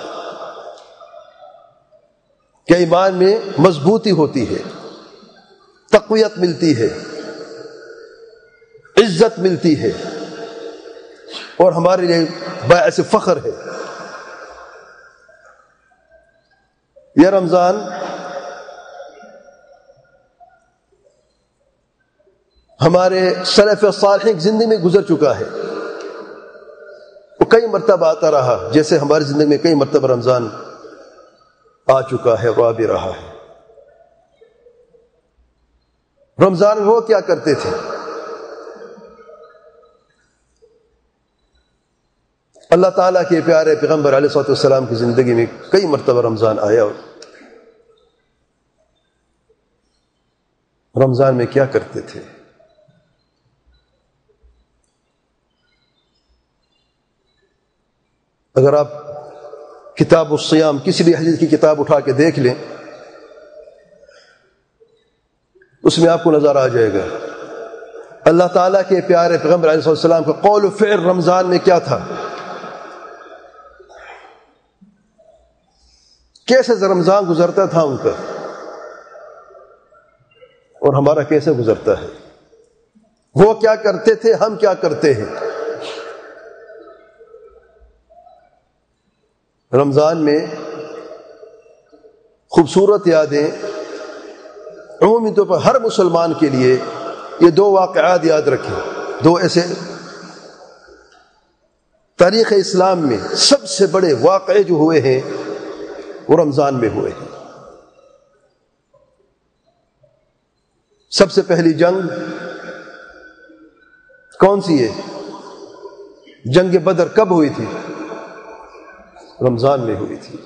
کے ایمان میں مضبوطی ہوتی ہے، تقویت ملتی ہے، عزت ملتی ہے، اور ہمارے لیے باعث فخر ہے. یہ رمضان ہمارے سلف صالحین کی زندگی میں گزر چکا ہے، وہ کئی مرتبہ آتا رہا، جیسے ہماری زندگی میں کئی مرتبہ رمضان آ چکا ہے اور آ بھی رہا ہے. رمضان میں وہ کیا کرتے تھے؟ اللہ تعالیٰ کے پیارے پیغمبر علیہ الصلوۃ والسلام کی زندگی میں کئی مرتبہ رمضان آیا، اور رمضان میں کیا کرتے تھے؟ اگر آپ کتاب الصیام کسی بھی حدیث کی کتاب اٹھا کے دیکھ لیں، اس میں آپ کو نظر آ جائے گا اللہ تعالیٰ کے پیارے پیغمبر علیہ السلام کا قول و فعل رمضان میں کیا تھا، کیسے رمضان گزرتا تھا ان کا، اور ہمارا کیسے گزرتا ہے. وہ کیا کرتے تھے، ہم کیا کرتے ہیں. رمضان میں خوبصورت یادیں عمومی طور پر ہر مسلمان کے لیے، یہ دو واقعات یاد رکھیں، دو ایسے تاریخ اسلام میں سب سے بڑے واقعے جو ہوئے ہیں وہ رمضان میں ہوئے ہیں. سب سے پہلی جنگ کون سی ہے؟ جنگ بدر کب ہوئی تھی؟ رمضان میں ہوئی تھی.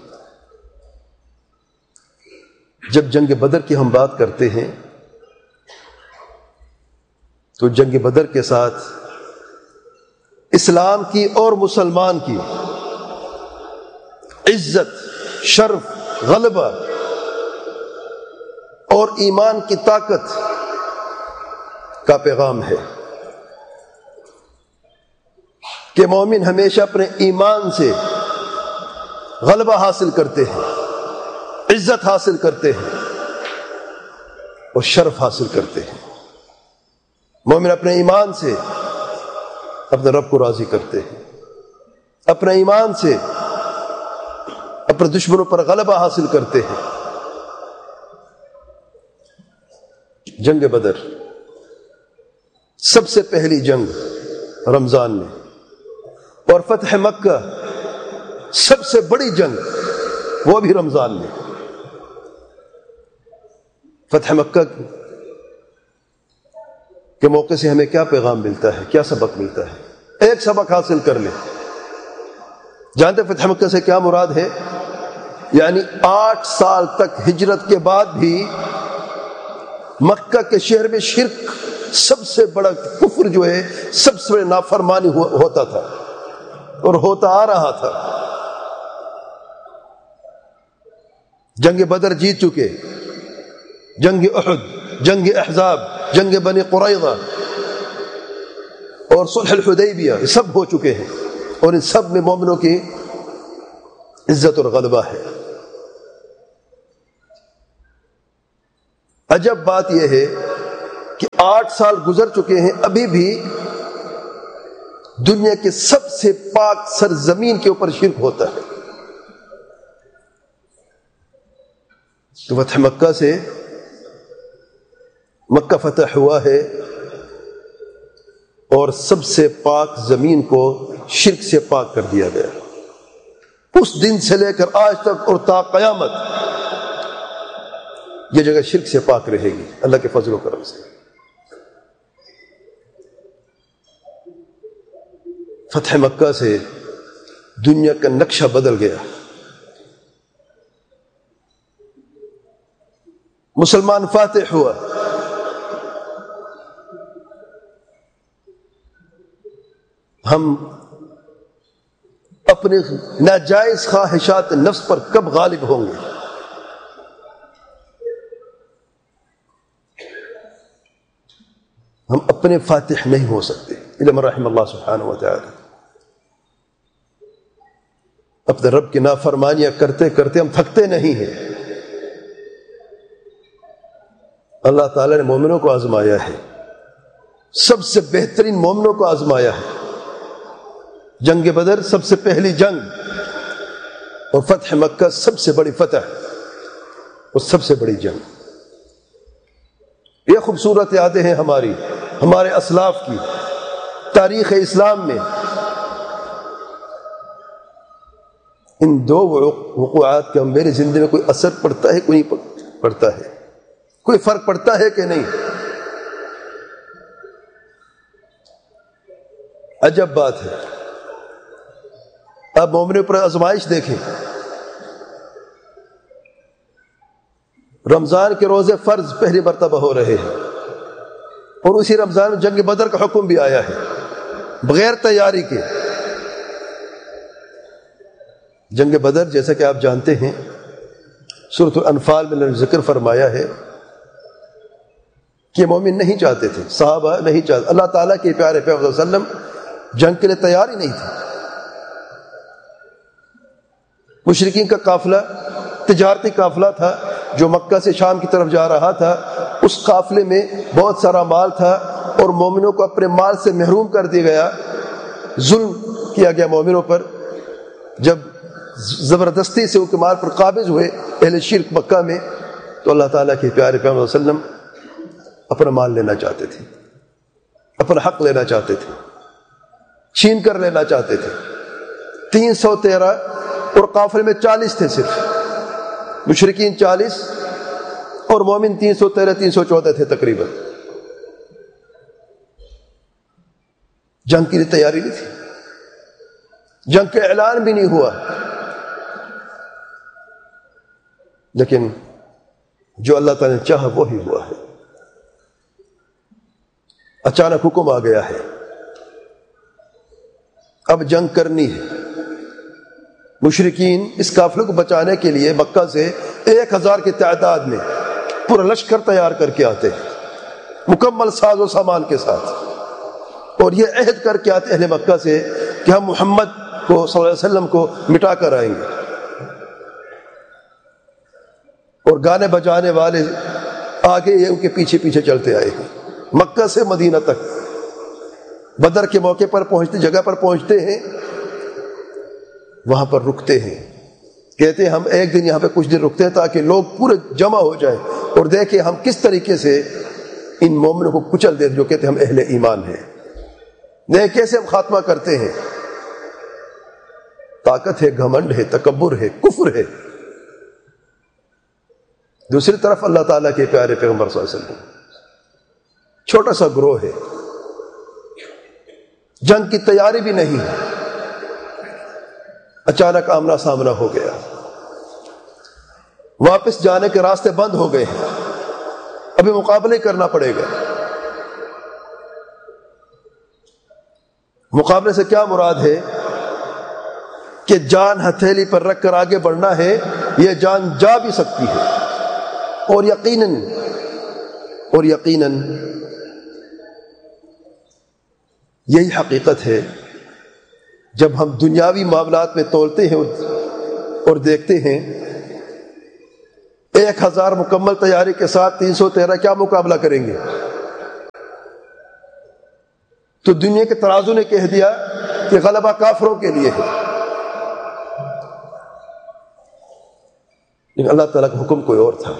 جب جنگ بدر کی ہم بات کرتے ہیں تو جنگ بدر کے ساتھ اسلام کی اور مسلمان کی عزت، شرف، غلبہ اور ایمان کی طاقت کا پیغام ہے کہ مومن ہمیشہ اپنے ایمان سے غلبہ حاصل کرتے ہیں، عزت حاصل کرتے ہیں اور شرف حاصل کرتے ہیں. مومن اپنے ایمان سے اپنے رب کو راضی کرتے ہیں، اپنے ایمان سے اپنے دشمنوں پر غلبہ حاصل کرتے ہیں. جنگ بدر سب سے پہلی جنگ رمضان میں، اور فتح مکہ سب سے بڑی جنگ وہ بھی رمضان میں. فتح مکہ کے موقع سے ہمیں کیا پیغام ملتا ہے، کیا سبق ملتا ہے؟ ایک سبق حاصل کر لیں. جانتے فتح مکہ سے کیا مراد ہے؟ یعنی آٹھ سال تک ہجرت کے بعد بھی مکہ کے شہر میں شرک، سب سے بڑا کفر جو ہے، سب سے بڑی نافرمانی ہوتا تھا اور ہوتا آ رہا تھا. جنگ بدر جیت چکے، جنگ احد، جنگ احزاب، جنگ بنی قریظہ اور صلح الحدیبیہ، یہ سب ہو چکے ہیں، اور ان سب میں مومنوں کی عزت اور غلبہ ہے. عجب بات یہ ہے کہ آٹھ سال گزر چکے ہیں، ابھی بھی دنیا کے سب سے پاک سرزمین کے اوپر شرک ہوتا ہے۔ تو فتح مکہ سے، مکہ فتح ہوا ہے اور سب سے پاک زمین کو شرک سے پاک کر دیا گیا۔ اس دن سے لے کر آج تک اور تا قیامت یہ جگہ شرک سے پاک رہے گی اللہ کے فضل و کرم سے۔ فتح مکہ سے دنیا کا نقشہ بدل گیا۔ مسلمان فاتح ہوا، ہم اپنے ناجائز خواہشات نفس پر کب غالب ہوں گے؟ ہم اپنے فاتح نہیں ہو سکتے الا من رحم اللہ سبحانہ و تعالی۔ اپنے رب کی نافرمانیاں کرتے کرتے ہم تھکتے نہیں ہیں۔ اللہ تعالیٰ نے مومنوں کو آزمایا ہے، سب سے بہترین مومنوں کو آزمایا ہے۔ جنگ بدر سب سے پہلی جنگ اور فتح مکہ سب سے بڑی فتح اور سب سے بڑی جنگ۔ یہ خوبصورت یادیں ہیں ہماری، ہمارے اسلاف کی تاریخ اسلام میں۔ ان دو وقوعات کا میری زندگی میں کوئی اثر پڑتا ہے، کوئی نہیں پڑتا ہے، کوئی فرق پڑتا ہے کہ نہیں؟ عجب بات ہے۔ اب مومنوں پر آزمائش دیکھیں۔ رمضان کے روزے فرض پہلی مرتبہ ہو رہے ہیں اور اسی رمضان میں جنگ بدر کا حکم بھی آیا ہے بغیر تیاری کے۔ جنگ بدر جیسا کہ آپ جانتے ہیں سورۃ الانفال میں ذکر فرمایا ہے کہ مومن نہیں چاہتے تھے، صحابہ نہیں چاہتے، اللہ تعالیٰ کے پیارے پیغمبر صلی اللہ علیہ وسلم جنگ کے لیے تیار ہی نہیں تھے۔ مشرکین کا قافلہ تجارتی قافلہ تھا جو مکہ سے شام کی طرف جا رہا تھا، اس قافلے میں بہت سارا مال تھا اور مومنوں کو اپنے مال سے محروم کر دیا گیا، ظلم کیا گیا مومنوں پر۔ جب زبردستی سے ان کے مال پر قابض ہوئے اہل شرک مکہ میں، تو اللہ تعالیٰ کے پیارے پیغمبر صلی اللہ علیہ وسلم اپنا مال لینا چاہتے تھے، اپنا حق لینا چاہتے تھے، چھین کر لینا چاہتے تھے۔ تین سو تیرہ اور قافلے میں چالیس تھے، صرف مشرکین چالیس اور مومن تین سو تیرہ تین سو چودہ تھے تقریباً۔ جنگ کی تیاری نہیں تھی، جنگ کا اعلان بھی نہیں ہوا، لیکن جو اللہ تعالی نے چاہا وہی ہوا ہے۔ اچانک حکم آ گیا ہے، اب جنگ کرنی ہے۔ مشرکین اس قافلے کو بچانے کے لیے مکہ سے ایک ہزار کی تعداد میں پورا لشکر تیار کر کے آتے ہیں، مکمل ساز و سامان کے ساتھ، اور یہ عہد کر کے آتے اہل مکہ سے کہ ہم محمد کو صلی اللہ علیہ وسلم کو مٹا کر آئیں گے۔ اور گانے بجانے والے آگے یہ ان کے پیچھے پیچھے چلتے آئے ہیں مکہ سے مدینہ تک۔ بدر کے موقع پر پہنچتے، جگہ پر پہنچتے ہیں، وہاں پر رکتے ہیں، کہتے ہیں ہم ایک دن یہاں پہ کچھ دن رکتے ہیں تاکہ لوگ پورے جمع ہو جائیں اور دیکھیں ہم کس طریقے سے ان مومنوں کو کچل دیں جو کہتے ہیں ہم اہل ایمان ہیں، دیکھ کیسے ہم خاتمہ کرتے ہیں۔ طاقت ہے، گھمنڈ ہے، تکبر ہے، کفر ہے۔ دوسری طرف اللہ تعالیٰ کے پیارے پیغمبر صلی اللہ علیہ وسلم، چھوٹا سا گروہ ہے، جنگ کی تیاری بھی نہیں ہے، اچانک آمنا سامنا ہو گیا، واپس جانے کے راستے بند ہو گئے ہیں، ابھی مقابلہ کرنا پڑے گا۔ مقابلے سے کیا مراد ہے کہ جان ہتھیلی پر رکھ کر آگے بڑھنا ہے، یہ جان جا بھی سکتی ہے، اور یقیناً اور یقیناً یہی حقیقت ہے جب ہم دنیاوی معاملات میں تولتے ہیں اور دیکھتے ہیں۔ ایک ہزار مکمل تیاری کے ساتھ تین سو تیرہ کیا مقابلہ کریں گے؟ تو دنیا کے ترازو نے کہہ دیا کہ غلبہ کافروں کے لیے ہے، لیکن اللہ تعالیٰ کا حکم کوئی اور تھا۔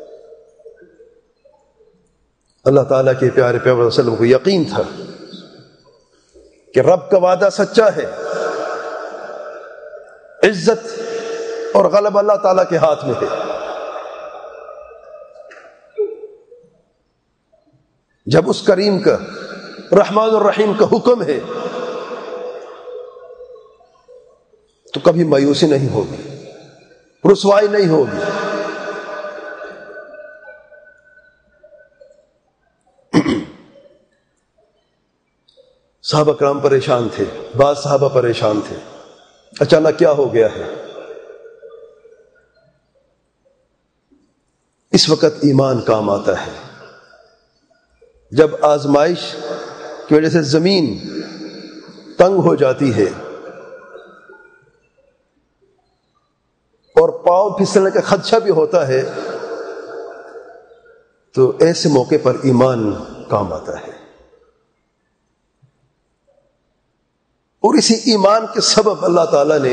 اللہ تعالیٰ کے پیارے پیغمبر صلی اللہ علیہ وسلم کو یقین تھا کہ رب کا وعدہ سچا ہے، عزت اور غلبہ اللہ تعالیٰ کے ہاتھ میں ہے۔ جب اس کریم کا رحمان الرحیم کا حکم ہے تو کبھی مایوسی نہیں ہوگی، رسوائی نہیں ہوگی۔ صحابہ کرام پریشان تھے، بعض صحابہ پریشان تھے، اچانک کیا ہو گیا ہے؟ اس وقت ایمان کام آتا ہے، جب آزمائش کی وجہ سے زمین تنگ ہو جاتی ہے اور پاؤں پھسلنے کا خدشہ بھی ہوتا ہے، تو ایسے موقع پر ایمان کام آتا ہے، اور اسی ایمان کے سبب اللہ تعالیٰ نے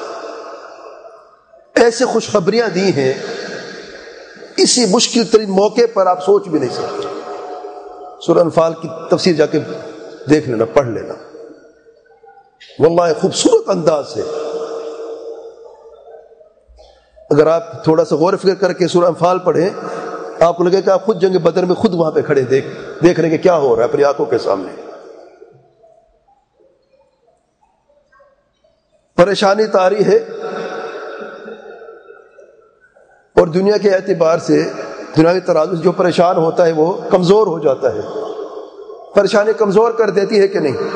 ایسے خوشخبریاں دی ہیں، اسی مشکل ترین موقع پر آپ سوچ بھی نہیں سکتے۔ سورہ انفال کی تفسیر جا کے دیکھ لینا، پڑھ لینا، واللہ خوبصورت انداز سے۔ اگر آپ تھوڑا سا غور و فکر کر کے سورہ انفال پڑھیں، آپ کو لگے کہ آپ خود جنگ بدر میں خود وہاں پہ کھڑے دیکھ دیکھ رہے ہیں کہ کیا ہو رہا ہے اپنی آنکھوں کے سامنے۔ پریشانی طاری ہے، اور دنیا کے اعتبار سے دنیاوی ترازو سے جو پریشان ہوتا ہے وہ کمزور ہو جاتا ہے۔ پریشانی کمزور کر دیتی ہے کہ نہیں؟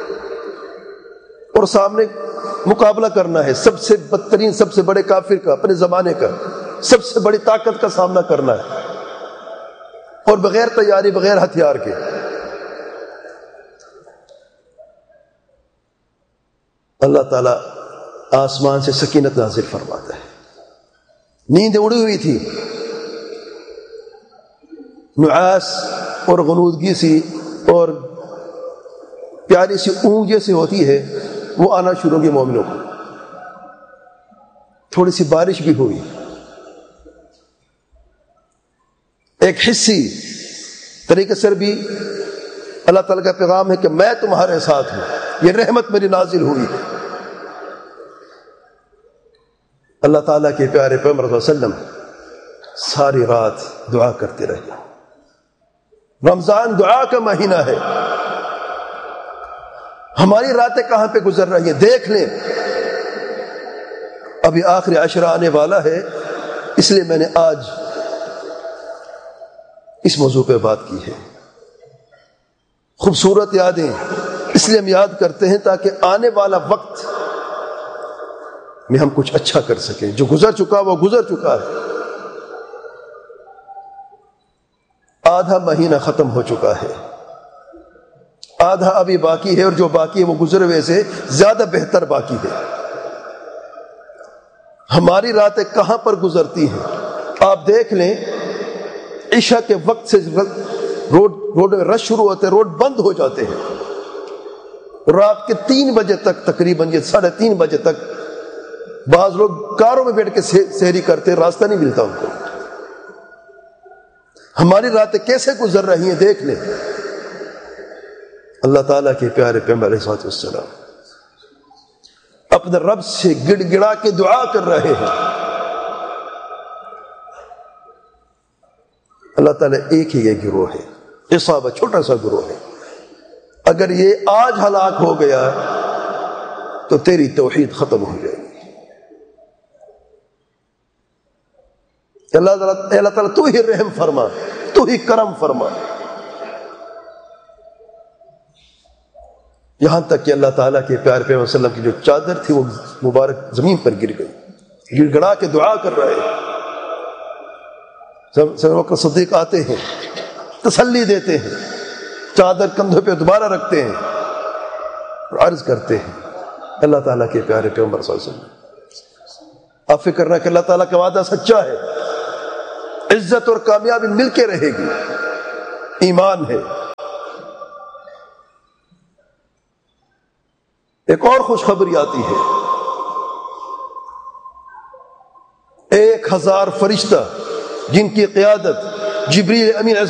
اور سامنے مقابلہ کرنا ہے سب سے بدترین، سب سے بڑے کافر کا، اپنے زمانے کا، سب سے بڑی طاقت کا سامنا کرنا ہے، اور بغیر تیاری، بغیر ہتھیار کے۔ اللہ تعالیٰ آسمان سے سکینت نازل فرماتا ہے۔ نیند اڑی ہوئی تھی، نعاس اور غنودگی سی اور پیاری سی اونگ جیسی ہوتی ہے، وہ آنا شروع ہوگی مومنوں کو۔ تھوڑی سی بارش بھی ہوئی، ایک حصی طریقے سے بھی اللہ تعالیٰ کا پیغام ہے کہ میں تمہارے ساتھ ہوں، یہ رحمت میری نازل ہوئی ہے۔ اللہ تعالیٰ کے پیارے پیغمبر صلی اللہ علیہ وسلم ساری رات دعا کرتے رہے۔ رمضان دعا کا مہینہ ہے، ہماری راتیں کہاں پہ گزر رہی ہیں دیکھ لیں۔ ابھی آخری عشرہ آنے والا ہے، اس لیے میں نے آج اس موضوع پہ بات کی ہے۔ خوبصورت یادیں اس لیے ہم یاد کرتے ہیں تاکہ آنے والا وقت میں ہم کچھ اچھا کر سکیں۔ جو گزر چکا وہ گزر چکا ہے، آدھا مہینہ ختم ہو چکا ہے، آدھا ابھی باقی ہے، اور جو باقی ہے وہ گزرے ہوئے سے زیادہ بہتر باقی ہے۔ ہماری راتیں کہاں پر گزرتی ہیں؟ آپ دیکھ لیں، عشاء کے وقت سے روڈ روڈ میں رش شروع ہوتے ہیں، روڈ بند ہو جاتے ہیں، رات کے تین بجے تک، تقریباً یہ ساڑھے تین بجے تک بعض لوگ کاروں میں بیٹھ کے سحری کرتے ہیں، راستہ نہیں ملتا ان کو۔ ہماری راتیں کیسے گزر رہی ہیں دیکھ لیں۔ اللہ تعالیٰ کے پیارے پیغمبر علیہ الصلوۃ والسلام اپنے رب سے گڑ گڑا کے دعا کر رہے ہیں۔ اللہ تعالیٰ ایک ہی یہ گروہ ہے، عصابہ، چھوٹا سا گروہ ہے، اگر یہ آج ہلاک ہو گیا تو تیری توحید ختم ہو جائے گی۔ اللہ تعالیٰ اللہ تعالیٰ تو ہی رحم فرما، تو ہی کرم فرما۔ یہاں تک کہ اللہ تعالیٰ کے پیارے پیغمبر صلی اللہ علیہ وسلم کی جو چادر تھی وہ مبارک زمین پر گر گئی، گڑ گڑا کے دعا کر رہے ہیں۔ سب وقت صدیق آتے ہیں، تسلی دیتے ہیں، چادر کندھوں پہ دوبارہ رکھتے ہیں اور عرض کرتے ہیں اللہ تعالیٰ کے پیارے پیغمبر صلی اللہ علیہ وسلم، آپ فکر نہ کہ اللہ تعالیٰ کا وعدہ سچا ہے، عزت اور کامیابی مل کے رہے گی، ایمان ہے۔ ایک اور خوشخبری آتی ہے، ایک ہزار فرشتہ جن کی قیادت جبریل امین